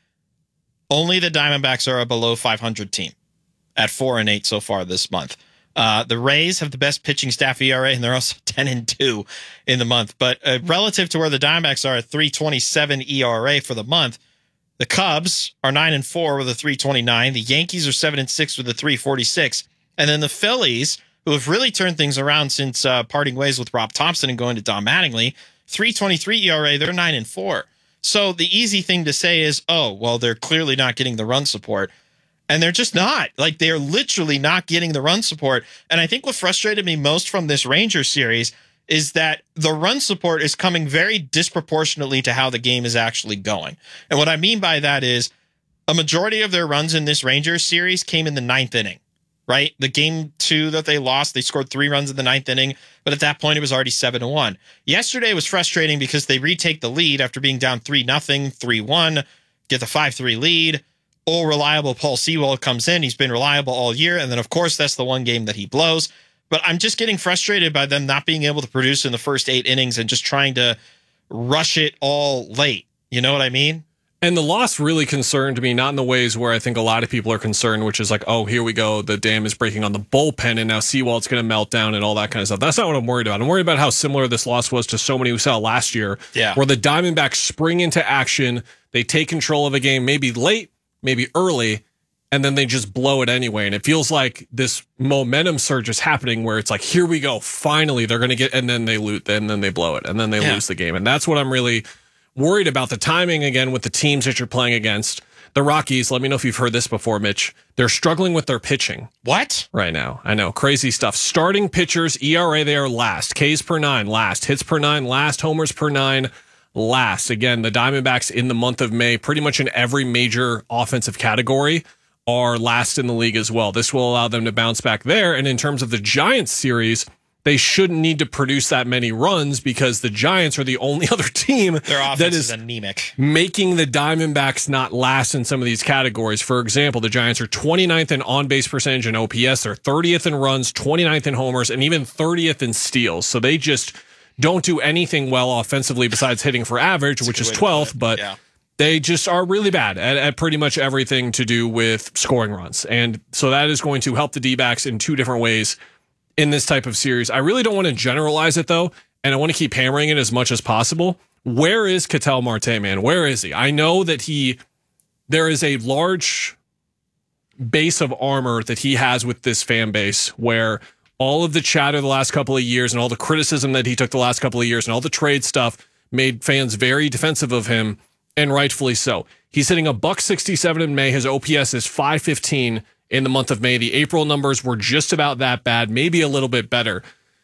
only the Diamondbacks are a below five hundred team at four and eight so far this month. Uh, the Rays have the best pitching staff E R A, and they're also ten and two in the month. But uh, relative to where the Diamondbacks are at three twenty-seven E R A for the month, the Cubs are nine and four with a three twenty-nine. The Yankees are seven and six with a three forty-six. And then the Phillies, who have really turned things around since uh, parting ways with Rob Thompson and going to Don Mattingly, three twenty-three E R A, they're nine and four. So the easy thing to say is, oh, well, they're clearly not getting the run support. And they're just not. Like, they're literally not getting the run support. And I think what frustrated me most from this Rangers series is that the run support is coming very disproportionately to how the game is actually going. And what I mean by that is a majority of their runs in this Rangers series came in the ninth inning. Right? The game two that they lost, they scored three runs in the ninth inning, but at that point it was already seven to one. Yesterday was frustrating because they retake the lead after being down three nothing, three one, get the five three lead. All reliable Paul Sewald comes in. He's been reliable all year. And then, of course, that's the one game that he blows. But I'm just getting frustrated by them not being able to produce in the first eight innings and just trying to rush it all late. You know what I mean? And the loss really concerned me, not in the ways where I think a lot of people are concerned, which is like, oh, here we go. The dam is breaking on the bullpen, and now Sewald's going to melt down and all that kind of stuff. That's not what I'm worried about. I'm worried about how similar this loss was to so many we saw last year, yeah. where the Diamondbacks spring into action. They take control of a game, maybe late, maybe early, and then they just blow it anyway. And it feels like this momentum surge is happening where it's like, here we go. Finally, they're going to get, and then they loot, and then they blow it, and then they yeah. lose the game. And that's what I'm really worried about, the timing again with the teams that you're playing against. The Rockies, let me know if you've heard this before, Mitch. They're struggling with their pitching. What? Right now. I know. Crazy stuff. Starting pitchers, E R A, they are last. Ks per nine, last. Hits per nine, last. Homers per nine, last. Again, the Diamondbacks in the month of May, pretty much in every major offensive category, are last in the league as well. This will allow them to bounce back there. And in terms of the Giants series, they shouldn't need to produce that many runs because the Giants are the only other team Their offense that is, is anemic, making the Diamondbacks not last in some of these categories. For example, the Giants are twenty-ninth in on-base percentage and O P S. They're thirtieth in runs, twenty-ninth in homers, and even thirtieth in steals. So they just don't do anything well offensively besides hitting for average, That's which is twelfth, but yeah. they just are really bad at, at pretty much everything to do with scoring runs. And so that is going to help the D-backs in two different ways in this type of series. I really don't want to generalize it, though, and I want to keep hammering it as much as possible. Where is Ketel Marte, man? Where is he? I know that he, there is a large base of armor that he has with this fan base where all of the chatter the last couple of years and all the criticism that he took the last couple of years and all the trade stuff made fans very defensive of him. and rightfully so. He's hitting a buck sixty-seven in May. His O P S is five fifteen in the month of May. The April numbers were just about that bad, maybe a little bit better.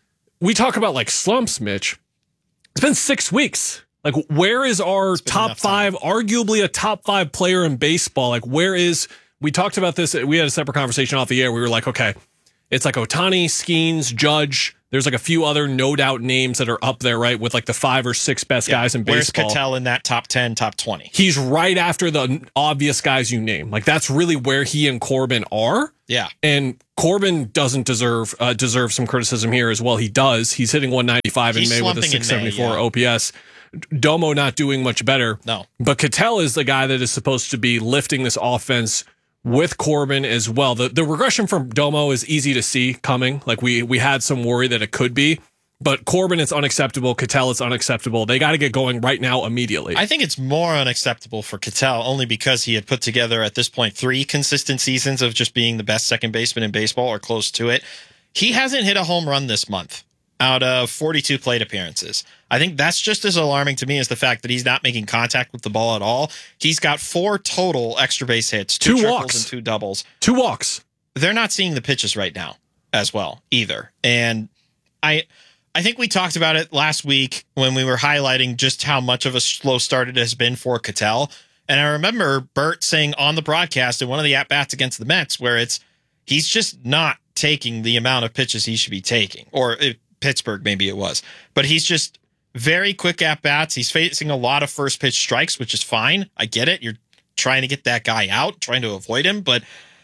We talk about like slumps, Mitch. It's been six weeks. Like, where is our top five, arguably a top five player in baseball? Like, where is, we talked about this. We had a separate conversation off the air. We were like, okay, it's like Ohtani, Skeens, Judge. There's like a few other no doubt names that are up there, right? With like the five or six best yeah. guys in baseball. Where's Ketel in that top ten, top twenty? He's right after the obvious guys you name. Like, that's really where he and Corbin are. Yeah. And Corbin doesn't deserve uh, deserve some criticism here as well. He does. He's hitting one ninety-five in May with a six seventy-four May, yeah. O P S. Domo not doing much better. No. But Ketel is the guy that is supposed to be lifting this offense with Corbin as well. The the regression from Domo is easy to see coming. Like, we we had some worry that it could be. But Corbin is unacceptable. Ketel is unacceptable. They got to get going right now immediately. I think it's more unacceptable for Ketel only because he had put together at this point three consistent seasons of just being the best second baseman in baseball or close to it. He hasn't hit a home run this month out of forty-two plate appearances. I think that's just as alarming to me as the fact that he's not making contact with the ball at all. He's got four total extra base hits, two, two triples walks and two doubles. Two walks. They're not seeing the pitches right now as well either. And I I think we talked about it last week when we were highlighting just how much of a slow start it has been for Ketel. And I remember Bert saying on the broadcast in one of the at-bats against the Mets where it's he's just not taking the amount of pitches he should be taking. Or it, Pittsburgh, maybe it was. But he's just very quick at-bats. He's facing a lot of first pitch strikes, which is fine. I get it. You're trying to get that guy out, trying to avoid him. But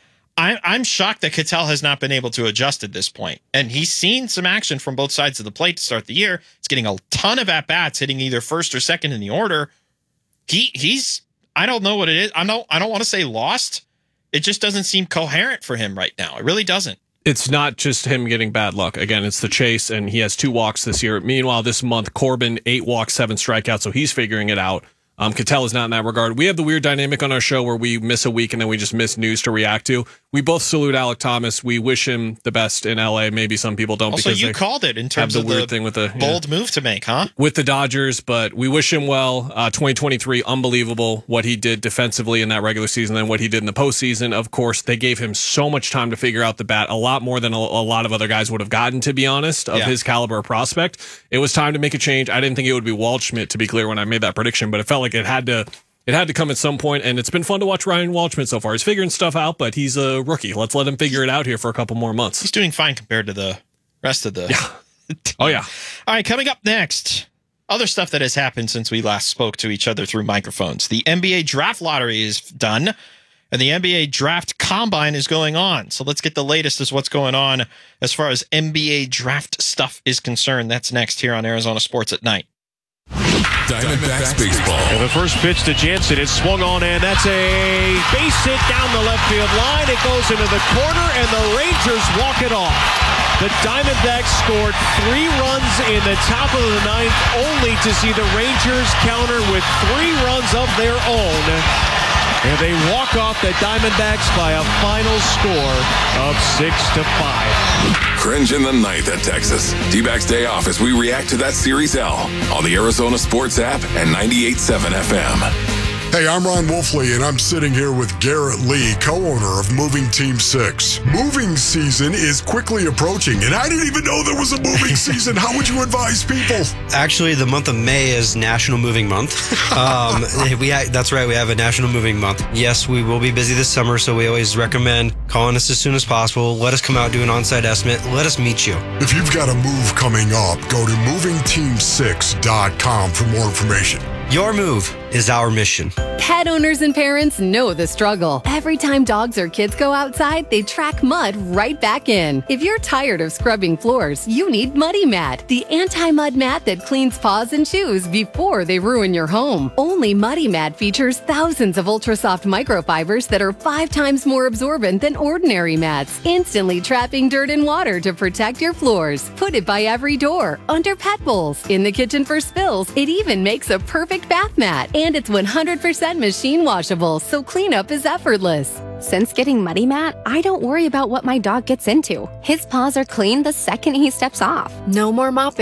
I, I'm shocked that Ketel has not been able to adjust at this point. And he's seen some action from both sides of the plate to start the year. He's getting a ton of at-bats, hitting either first or second in the order. He He's, I don't know what it is. I don't, I don't want to say lost. It just doesn't seem coherent for him right now. It really doesn't. It's not just him getting bad luck. Again, it's the chase, and he has two walks this year. Meanwhile, this month, Corbin, eight walks, seven strikeouts, so he's figuring it out. Um, Ketel is not in that regard. We have the weird dynamic on our show where we miss a week and then we just miss news to react to. We both salute Alek Thomas. We wish him the best in L A. Maybe some people don't. Also, because you they called it in terms have the of weird the thing with the bold yeah, move to make, huh? with the Dodgers, but we wish him well. Uh, twenty twenty-three, unbelievable what he did defensively in that regular season and what he did in the postseason. Of course, they gave him so much time to figure out the bat, a lot more than a, a lot of other guys would have gotten, to be honest, of Yeah. his caliber of prospect. It was time to make a change. I didn't think it would be Waldschmidt, to be clear, when I made that prediction, but it felt like it had to It had to come at some point, and it's been fun to watch Ryan Waldschmidt so far. He's figuring stuff out, but he's a rookie. Let's let him figure it out here for a couple more months. He's doing fine compared to the rest of the yeah. Oh, yeah. All right, coming up next, other stuff that has happened since we last spoke to each other through microphones. The N B A draft lottery is done, and the N B A draft combine is going on. So let's get the latest as what's going on as far as N B A draft stuff is concerned. That's next here on Arizona Sports at Night. Diamondbacks baseball. And the first pitch to Jansen is swung on, and that's a base hit down the left field line. It goes into the corner, and the Rangers walk it off. The Diamondbacks scored three runs in the top of the ninth, only to see the Rangers counter with three runs of their own. And they walk off the Diamondbacks by a final score of six to five. Cringe in the ninth at Texas. D-backs day off as we react to that Series L on the Arizona Sports app and ninety-eight point seven F M. Hey, I'm Ron Wolfley, and I'm sitting here with Garrett Lee, co-owner of Moving Team six. Moving season is quickly approaching, and I didn't even know there was a moving season. How would you advise people? Actually, the month of May is National Moving Month. Um, we ha- That's right, we have a National Moving Month. Yes, we will be busy this summer, so we always recommend calling us as soon as possible. Let us come out, do an on-site estimate. Let us meet you. If you've got a move coming up, go to moving team six dot com for more information. Your move is our mission. Pet owners and parents know the struggle. Every time dogs or kids go outside, they track mud right back in. If you're tired of scrubbing floors, you need Muddy Mat, the anti-mud mat that cleans paws and shoes before they ruin your home. Only Muddy Mat features thousands of ultra-soft microfibers that are five times more absorbent than ordinary mats, instantly trapping dirt and water to protect your floors. Put it by every door, under pet bowls, in the kitchen for spills. It even makes a perfect bath mat, and it's one hundred percent machine washable, so cleanup is effortless. Since getting Muddy Mat, I don't worry about what my dog gets into. His paws are clean the second he steps off. No more mopping.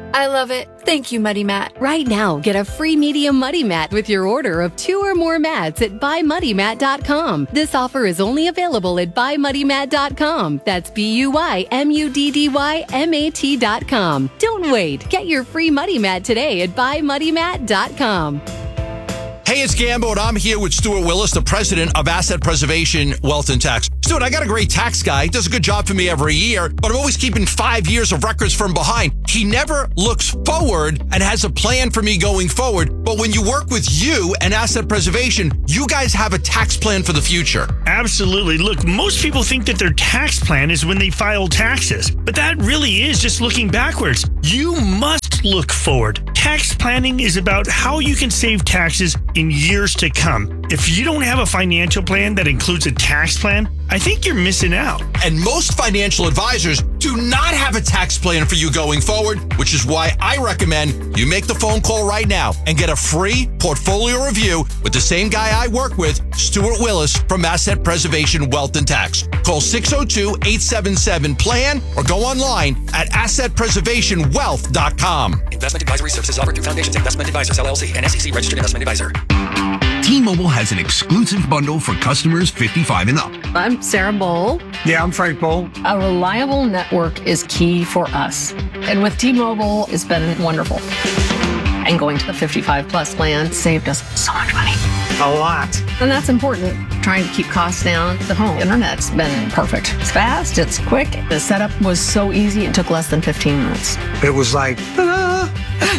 I love it. Thank you, Muddy Mat. Right now, get a free medium Muddy Mat with your order of two or more mats at buy muddy mat dot com. This offer is only available at buy muddy mat dot com. That's B U Y M U D D Y M A T dot com. Don't wait. Get your free Muddy Mat today at buy muddy mat dot com. Hey, it's Gambo, and I'm here with Stuart Willis, the president of Asset Preservation Wealth and Tax. Stuart, I got a great tax guy. He does a good job for me every year, but I'm always keeping five years of records from behind. He never looks forward and has a plan for me going forward. But when you work with you and Asset Preservation, you guys have a tax plan for the future. Absolutely. Look, most people think that their tax plan is when they file taxes, but that really is just looking backwards. You must look forward. Tax planning is about how you can save taxes in years to come. If you don't have a financial plan that includes a tax plan, I think you're missing out. And most financial advisors do not have a tax plan for you going forward, which is why I recommend you make the phone call right now and get a free portfolio review with the same guy I work with, Stuart Willis from Asset Preservation Wealth and Tax. Call six oh two, eight seven seven, PLAN or go online at asset preservation wealth dot com. Investment advisory services offered through Foundations Investment Advisors, L L C, an S E C registered investment advisor. T-Mobile has an exclusive bundle for customers fifty-five and up. I'm Sarah Bowl. Yeah, I'm Frank Bowl. A reliable network is key for us. And with T-Mobile, it's been wonderful. And going to the fifty-five plus plan saved us so much money. A lot. And that's important. Trying to keep costs down. The home internet's been perfect. It's fast, it's quick. The setup was so easy, it took less than fifteen minutes. It was like, ta-da!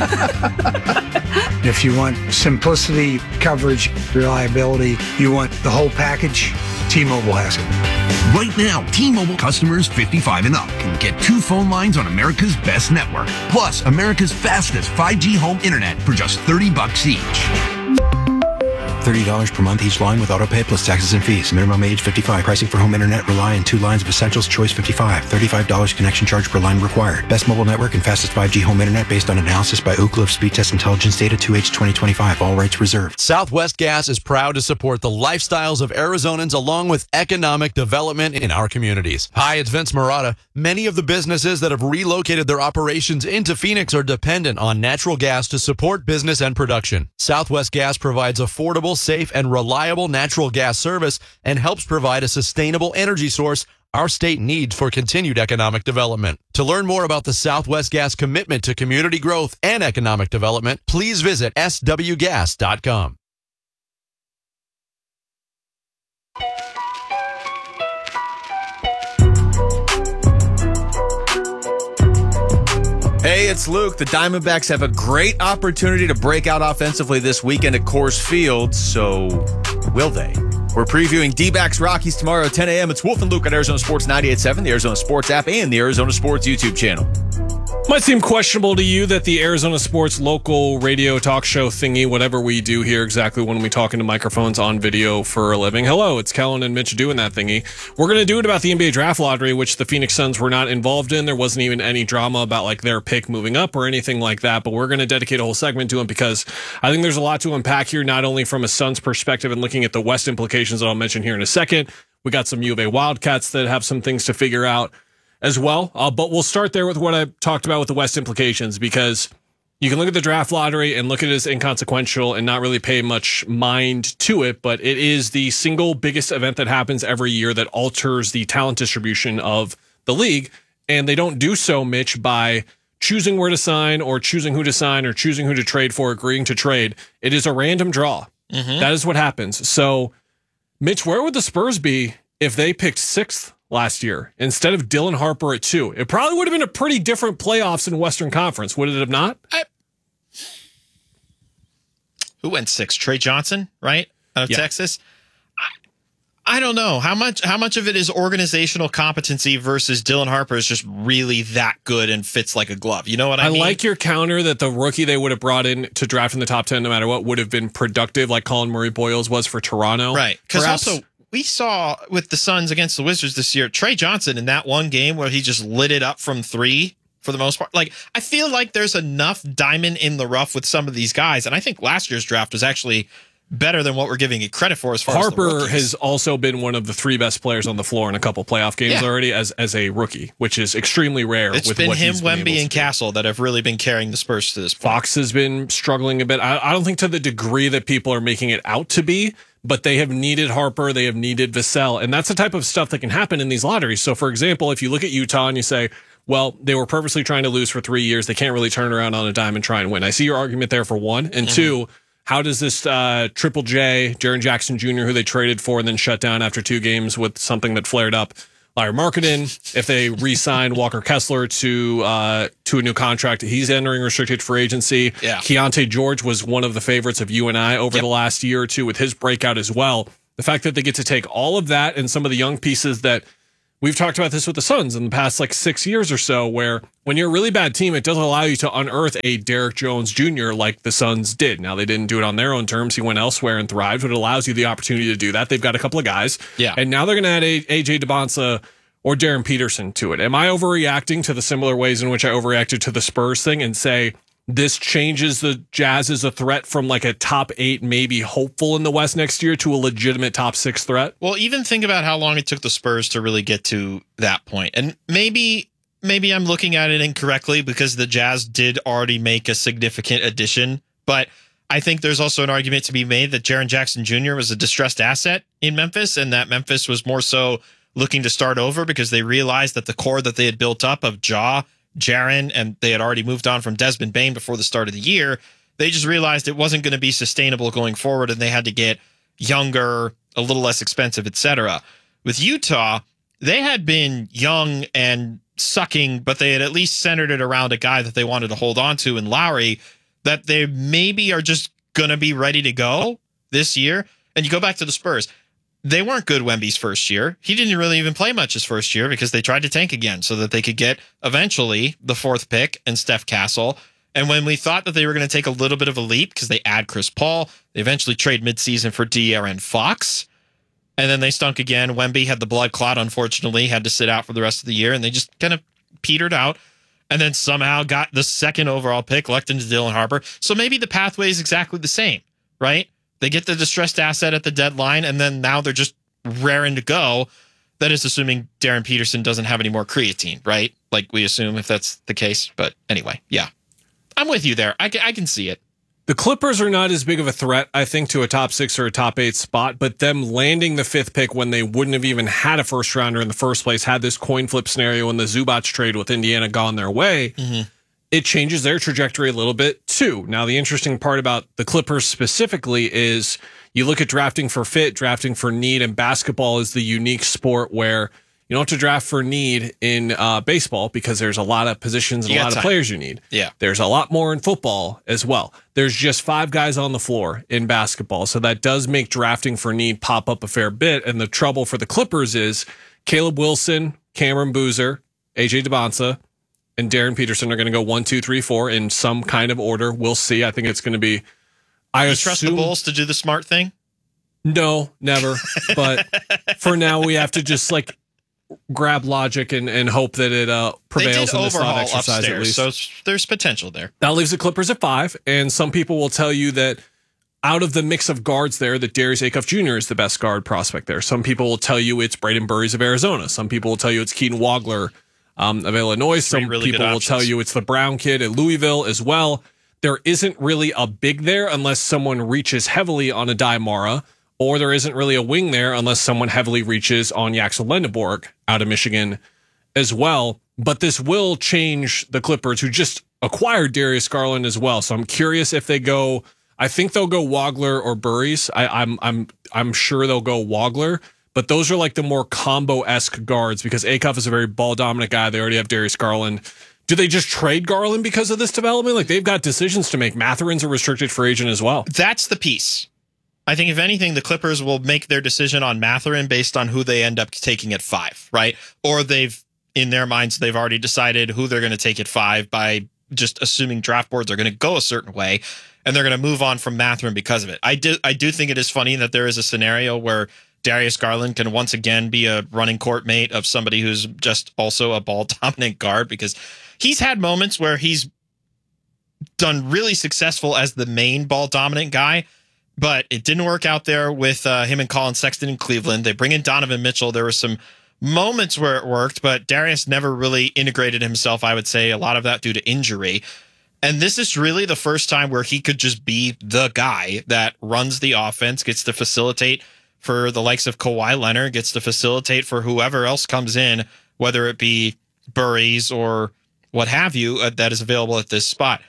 If you want simplicity, coverage, reliability, you want the whole package, T-Mobile has it. Right now, T-Mobile customers fifty-five and up can get two phone lines on America's best network, plus America's fastest five G home internet for just thirty bucks each. thirty dollars per month each line with autopay plus taxes and fees. Minimum age fifty-five. Pricing for home internet rely on two lines of Essentials. Choice fifty-five. thirty-five dollars connection charge per line required. Best mobile network and fastest five G home internet based on analysis by Ookla of Speed Test Intelligence data two H twenty twenty-five. All rights reserved. Southwest Gas is proud to support the lifestyles of Arizonans along with economic development in our communities. Hi, it's Vince Marotta. Many of the businesses that have relocated their operations into Phoenix are dependent on natural gas to support business and production. Southwest Gas provides affordable, safe, and reliable natural gas service and helps provide a sustainable energy source our state needs for continued economic development. To learn more about the Southwest Gas commitment to community growth and economic development, please visit s w gas dot com. Hey, it's Luke. The Diamondbacks have a great opportunity to break out offensively this weekend at Coors Field, so will they? We're previewing D-backs Rockies tomorrow at ten a.m. It's Wolf and Luke on Arizona Sports ninety-eight point seven, the Arizona Sports app, and the Arizona Sports YouTube channel. Might seem questionable to you that the Arizona Sports local radio talk show thingy, whatever we do here exactly when we talk into microphones on video for a living. Hello, it's Kellen and Mitch doing that thingy. We're going to do it about the N B A draft lottery, which the Phoenix Suns were not involved in. There wasn't even any drama about like their pick moving up or anything like that, but we're going to dedicate a whole segment to them because I think there's a lot to unpack here, not only from a Suns perspective and looking at the West implications that I'll mention here in a second. We got some U of A Wildcats that have some things to figure out as well. Uh, but we'll start there with what I talked about with the West implications, because you can look at the draft lottery and look at it as inconsequential and not really pay much mind to it, but it is the single biggest event that happens every year that alters the talent distribution of the league. And they don't do so, Mitch, by choosing where to sign or choosing who to sign or choosing who to trade for, agreeing to trade. It is a random draw. Mm-hmm. That is what happens. So, Mitch, where would the Spurs be if they picked sixth last year instead of Dylan Harper at two? It probably would have been a pretty different playoffs in Western Conference, would it have not? I, who went six? Trey Johnson, right? Out of yeah. Texas. I, I don't know how much how much of it is organizational competency versus Dylan Harper is just really that good and fits like a glove. You know what I, I mean? I like your counter that the rookie they would have brought in to draft in the top ten, no matter what, would have been productive, like Colin Murray Boyles was for Toronto. Right. Because also, we saw with the Suns against the Wizards this year, Trey Johnson in that one game where he just lit it up from three for the most part. Like, I feel like there's enough diamond in the rough with some of these guys. And I think last year's draft was actually better than what we're giving it credit for as far Harper as the rookies. has also been one of the three best players on the floor in a couple playoff games Yeah. already as as a rookie, which is extremely rare. It's with been what him, he's been able Wemby, to and do. Castle that have really been carrying the Spurs to this point. Fox has been struggling a bit. I, I don't think to the degree that people are making it out to be, but they have needed Harper, they have needed Vassell, and that's the type of stuff that can happen in these lotteries. So, for example, if you look at Utah and you say, well, they were purposely trying to lose for three years, they can't really turn around on a dime and try and win. I see your argument there for one. And Mm-hmm. two, how does this uh, Triple J, Jaren Jackson Junior, who they traded for and then shut down after two games with something that flared up, Larry Marketing, if they re-sign Walker Kessler to uh, to a new contract, he's entering restricted free agency. Yeah. Keontae George was one of the favorites of you and I over Yep. the last year or two with his breakout as well. The fact that they get to take all of that and some of the young pieces that we've talked about this with the Suns in the past like six years or so, where when you're a really bad team, it doesn't allow you to unearth a Derrick Jones Junior like the Suns did. Now, they didn't do it on their own terms. He went elsewhere and thrived, but it allows you the opportunity to do that. They've got a couple of guys. Yeah. And now they're going to add a- AJ DeBonsa or Darren Peterson to it. Am I overreacting to the similar ways in which I overreacted to the Spurs thing and say this changes the Jazz as a threat from like a top eight, maybe hopeful in the West next year to a legitimate top six threat? Well, even think about how long it took the Spurs to really get to that point. And maybe maybe I'm looking at it incorrectly because the Jazz did already make a significant addition, but I think there's also an argument to be made that Jaren Jackson Junior was a distressed asset in Memphis and that Memphis was more so looking to start over because they realized that the core that they had built up of Ja, Jaren, and they had already moved on from Desmond Bane before the start of the year. They just realized it wasn't going to be sustainable going forward and they had to get younger, a little less expensive, et cetera. With Utah, they had been young and sucking, but they had at least centered it around a guy that they wanted to hold on to in Lowry that they maybe are just going to be ready to go this year. And you go back to the Spurs. They weren't good Wemby's first year. He didn't really even play much his first year because they tried to tank again so that they could get eventually the fourth pick and Steph Castle. And when we thought that they were going to take a little bit of a leap because they add Chris Paul, they eventually trade midseason for De'Aaron Fox. And then they stunk again. Wemby had the blood clot, unfortunately, had to sit out for the rest of the year, and they just kind of petered out. And then somehow got the second overall pick, lucked into Dylan Harper. So maybe the pathway is exactly the same, right? They get the distressed asset at the deadline, and then now they're just raring to go. That is assuming Darren Peterson doesn't have any more creatine, right? Like we assume if that's the case. But anyway, yeah. I'm with you there. I can, I can see it. The Clippers are not as big of a threat, I think, to a top six or a top eight spot, but them landing the fifth pick when they wouldn't have even had a first rounder in the first place, had this coin flip scenario in the Zubac trade with Indiana gone their way, mm-hmm. it changes their trajectory a little bit too. Now, the interesting part about the Clippers specifically is you look at drafting for fit, drafting for need, and basketball is the unique sport where you don't have to draft for need in uh, baseball because there's a lot of positions and You a got lot time. of players you need. Yeah. There's a lot more in football as well. There's just five guys on the floor in basketball. So that does make drafting for need pop up a fair bit. And the trouble for the Clippers is Caleb Wilson, Cameron Boozer, A J DeBonsa, and Darren Peterson are going to go one, two, three, four in some kind of order. We'll see. I think it's going to be. I you assume, trust the Bulls to do the smart thing? No, never. But for now, we have to just like grab logic and, and hope that it uh, prevails They did in this thought overhaul exercise upstairs, at least. so it's- there's potential there. That leaves the Clippers at five, and some people will tell you that out of the mix of guards there, that Darius Acuff Junior is the best guard prospect there. Some people will tell you it's Braden Burries of Arizona. Some people will tell you it's Keaton Wagler um, of Illinois. Some really good people will options. tell you it's the Brown kid at Louisville as well. There isn't really a big there unless someone reaches heavily on a Daimara, or there isn't really a wing there unless someone heavily reaches on Yaxel Lendeborg out of Michigan as well. But this will change the Clippers, who just acquired Darius Garland as well. So I'm curious if they go. I think they'll go Wagler or Burries. I, I'm I'm I'm sure they'll go Wagler. But those are like the more combo-esque guards because Acuff is a very ball-dominant guy. They already have Darius Garland. Do they just trade Garland because of this development? Like they've got decisions to make. Mathurin's a restricted free agent as well. That's the piece. I think if anything, the Clippers will make their decision on Mathurin based on who they end up taking at five, right? Or they've, in their minds, they've already decided who they're going to take at five by just assuming draft boards are going to go a certain way, and they're going to move on from Mathurin because of it. I do, I do think it is funny that there is a scenario where Darius Garland can once again be a running court mate of somebody who's just also a ball-dominant guard, because he's had moments where he's done really successful as the main ball-dominant guy, but it didn't work out there with uh, him and Colin Sexton in Cleveland. They bring in Donovan Mitchell. There were some moments where it worked, but Darius never really integrated himself, I would say, a lot of that due to injury. And this is really the first time where he could just be the guy that runs the offense, gets to facilitate for the likes of Kawhi Leonard, gets to facilitate for whoever else comes in, whether it be Burries or what have you, uh, that is available at this spot.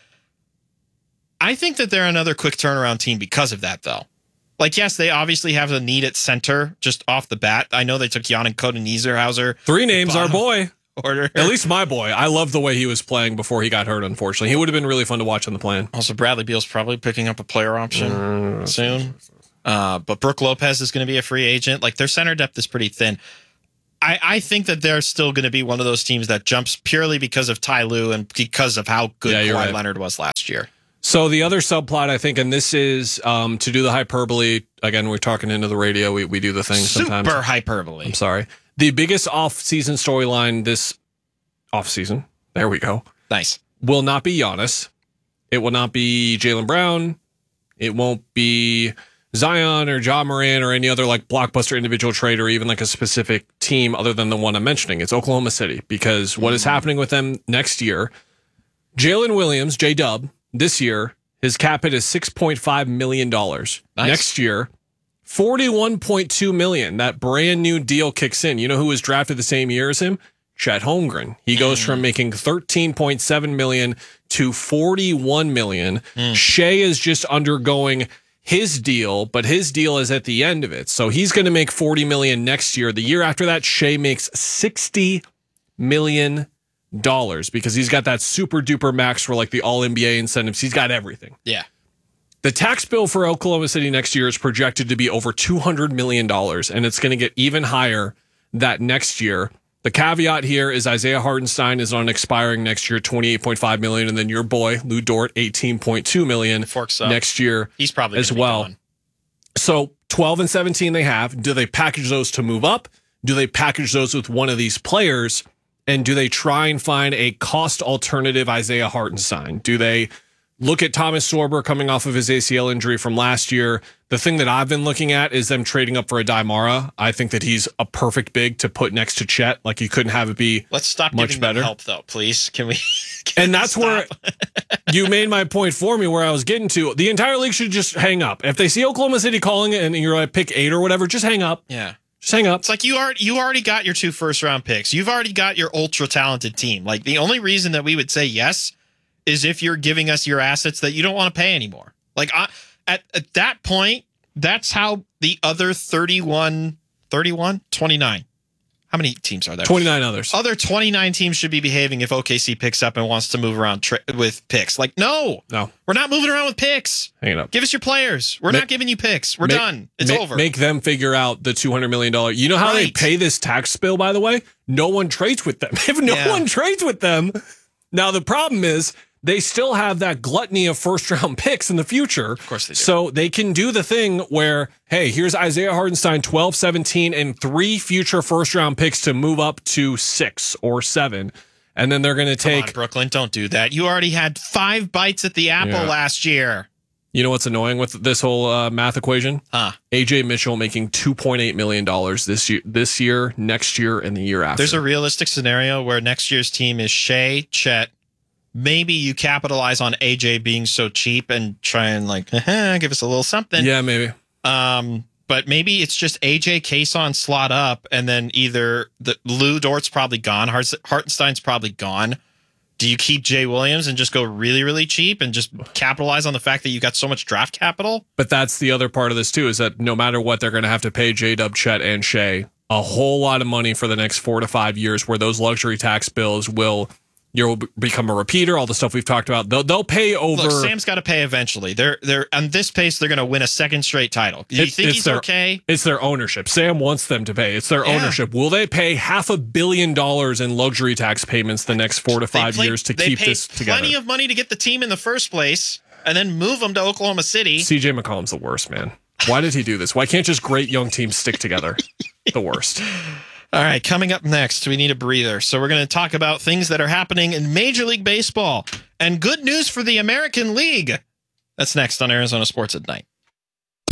I think that they're another quick turnaround team because of that, though. Like, yes, they obviously have a need at center just off the bat. I know they took Jan and Cody Niederhauser. Three names, our boy. Order. At least my boy. I love the way he was playing before he got hurt, unfortunately. He would have been really fun to watch on the plan. Also, Bradley Beal's probably picking up a player option mm, soon. Uh, but Brooke Lopez is going to be a free agent. Like, their center depth is pretty thin. I, I think that they're still going to be one of those teams that jumps purely because of Ty Lue and because of how good yeah, Kawhi right. Leonard was last year. So the other subplot, I think, and this is um, to do the hyperbole. Again, we're talking into the radio. We, we do the thing sometimes. Super hyperbole. I'm sorry. The biggest off-season storyline this off-season, there we go. Nice. Will not be Giannis. It will not be Jaylen Brown. It won't be Zion or Ja Morant or any other like blockbuster individual trade or even like a specific team other than the one I'm mentioning. It's Oklahoma City, because what is happening with them next year, Jalen Williams, J-Dub, this year, his cap hit is six point five million dollars. Nice. Next year, forty-one point two million dollars. That brand new deal kicks in. You know who was drafted the same year as him? Chet Holmgren. He goes mm. from making thirteen point seven million dollars to forty-one million dollars. Mm. Shea is just undergoing his deal, but his deal is at the end of it. So he's going to make forty million dollars next year. The year after that, Shea makes sixty million dollars because he's got that super duper max for like the all N B A incentives. He's got everything. Yeah. The tax bill for Oklahoma City next year is projected to be over two hundred million dollars, and it's going to get even higher that next year. The caveat here is Isaiah Hartenstein is on expiring next year, twenty-eight point five million dollars, and then your boy, Lou Dort, eighteen point two million dollars Forks up. next year. He's probably as well. So twelve and seventeen they have. Do they package those to move up? Do they package those with one of these players? And do they try and find a cost alternative Isaiah Hartenstein? Do they look at Thomas Sorber coming off of his A C L injury from last year? The thing that I've been looking at is them trading up for a Daimara. I think that he's a perfect big to put next to Chet. Like, you couldn't have it be Let's stop much giving better. them help, though, please. Can we? Can and that's stop? where you made my point for me, where I was getting to. The entire league should just hang up. If they see Oklahoma City calling it and you're like pick eight or whatever, just hang up. Yeah. Just hang up. It's like you already you already got your two first round picks. You've already got your ultra talented team. Like, the only reason that we would say yes is if you're giving us your assets that you don't want to pay anymore. Like, I, at at that point, that's how the other thirty-one, thirty-one, twenty-nine. How many teams are there? twenty-nine others. Other twenty-nine teams should be behaving if O K C picks up and wants to move around tra- with picks. Like, no, no, we're not moving around with picks. Hang it up. Give us your players. We're Make, not giving you picks. We're make, done. It's make, over. Make them figure out the two hundred million dollars. You know how right. they pay this tax bill, by the way? No one trades with them. If no Yeah. one trades with them, now the problem is they still have that gluttony of first round picks in the future. Of course they do. So they can do the thing where, hey, here's Isaiah Hartenstein, twelve, seventeen, and three future first round picks to move up to six or seven. And then they're going to take. Come on, Brooklyn, don't do that. You already had five bites at the apple Yeah. last year. You know what's annoying with this whole uh, math equation? Huh. A J Mitchell making two point eight million dollars this year, this year, next year, and the year after. There's a realistic scenario where next year's team is Shea, Chet. Maybe you capitalize on A J being so cheap and try and like give us a little something. Yeah, maybe. Um, but maybe it's just A J, Kason slot up, and then either the Lou Dort's probably gone, Hart, Hartenstein's probably gone. Do you keep Jay Williams and just go really, really cheap and just capitalize on the fact that you got so much draft capital? But that's the other part of this too, is that no matter what, they're going to have to pay J-Dub, Chet, and Shea a whole lot of money for the next four to five years, where those luxury tax bills will you'll become a repeater. All the stuff we've talked about, they'll they'll pay over. Look, Sam's got to pay eventually. They're they're on this pace. They're going to win a second straight title. Do you It's- think it's he's their- okay? It's their ownership. Sam wants them to pay. It's their Yeah. ownership. Will they pay half a billion dollars in luxury tax payments the next four to five They years to they keep paid this together? Plenty of money to get the team in the first place, and then move them to Oklahoma City. C J McCollum's the worst, man. Why did he do this? Why can't just great young teams stick together? The worst. All right, coming up next, we need a breather. So we're going to talk about things that are happening in Major League Baseball and good news for the American League. That's next on Arizona Sports at Night.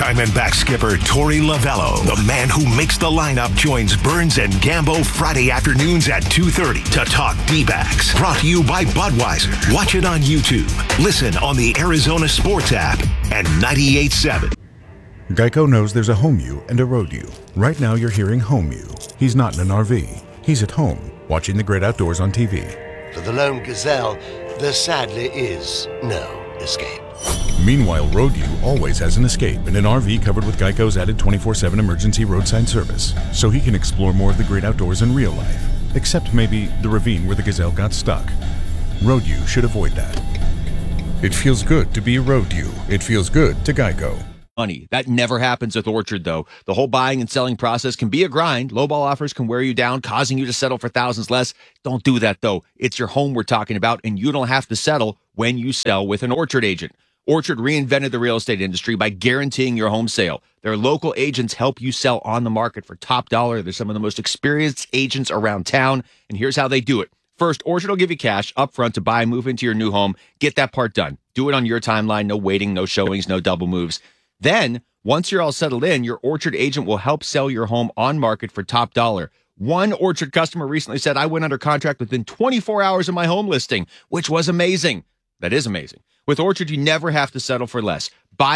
Diamondback skipper Torey Lovello, the man who makes the lineup, joins Burns and Gambo Friday afternoons at two thirty to talk D-backs. Brought to you by Budweiser. Watch it on YouTube. Listen on the Arizona Sports app and ninety-eight point seven. Geico knows there's a home you and a road you. Right now you're hearing home you. He's not in an R V. He's at home, watching the great outdoors on T V. For the lone gazelle, there sadly is no escape. Meanwhile, road you always has an escape in an R V covered with Geico's added twenty-four seven emergency roadside service, so he can explore more of the great outdoors in real life, except maybe the ravine where the gazelle got stuck. Road you should avoid that. It feels good to be road you. It feels good to Geico. Money. That never happens with Orchard, though. The whole buying and selling process can be a grind. Lowball offers can wear you down, causing you to settle for thousands less. Don't do that, though. It's your home we're talking about, and you don't have to settle when you sell with an Orchard agent. Orchard reinvented the real estate industry by guaranteeing your home sale. Their local agents help you sell on the market for top dollar. They're some of the most experienced agents around town, and here's how they do it. First, Orchard will give you cash up front to buy and move into your new home. Get that part done. Do it on your timeline. No waiting, no showings, no double moves. Then, once you're all settled in, your Orchard agent will help sell your home on market for top dollar. One Orchard customer recently said, I went under contract within twenty-four hours of my home listing, which was amazing. That is amazing. With Orchard, you never have to settle for less.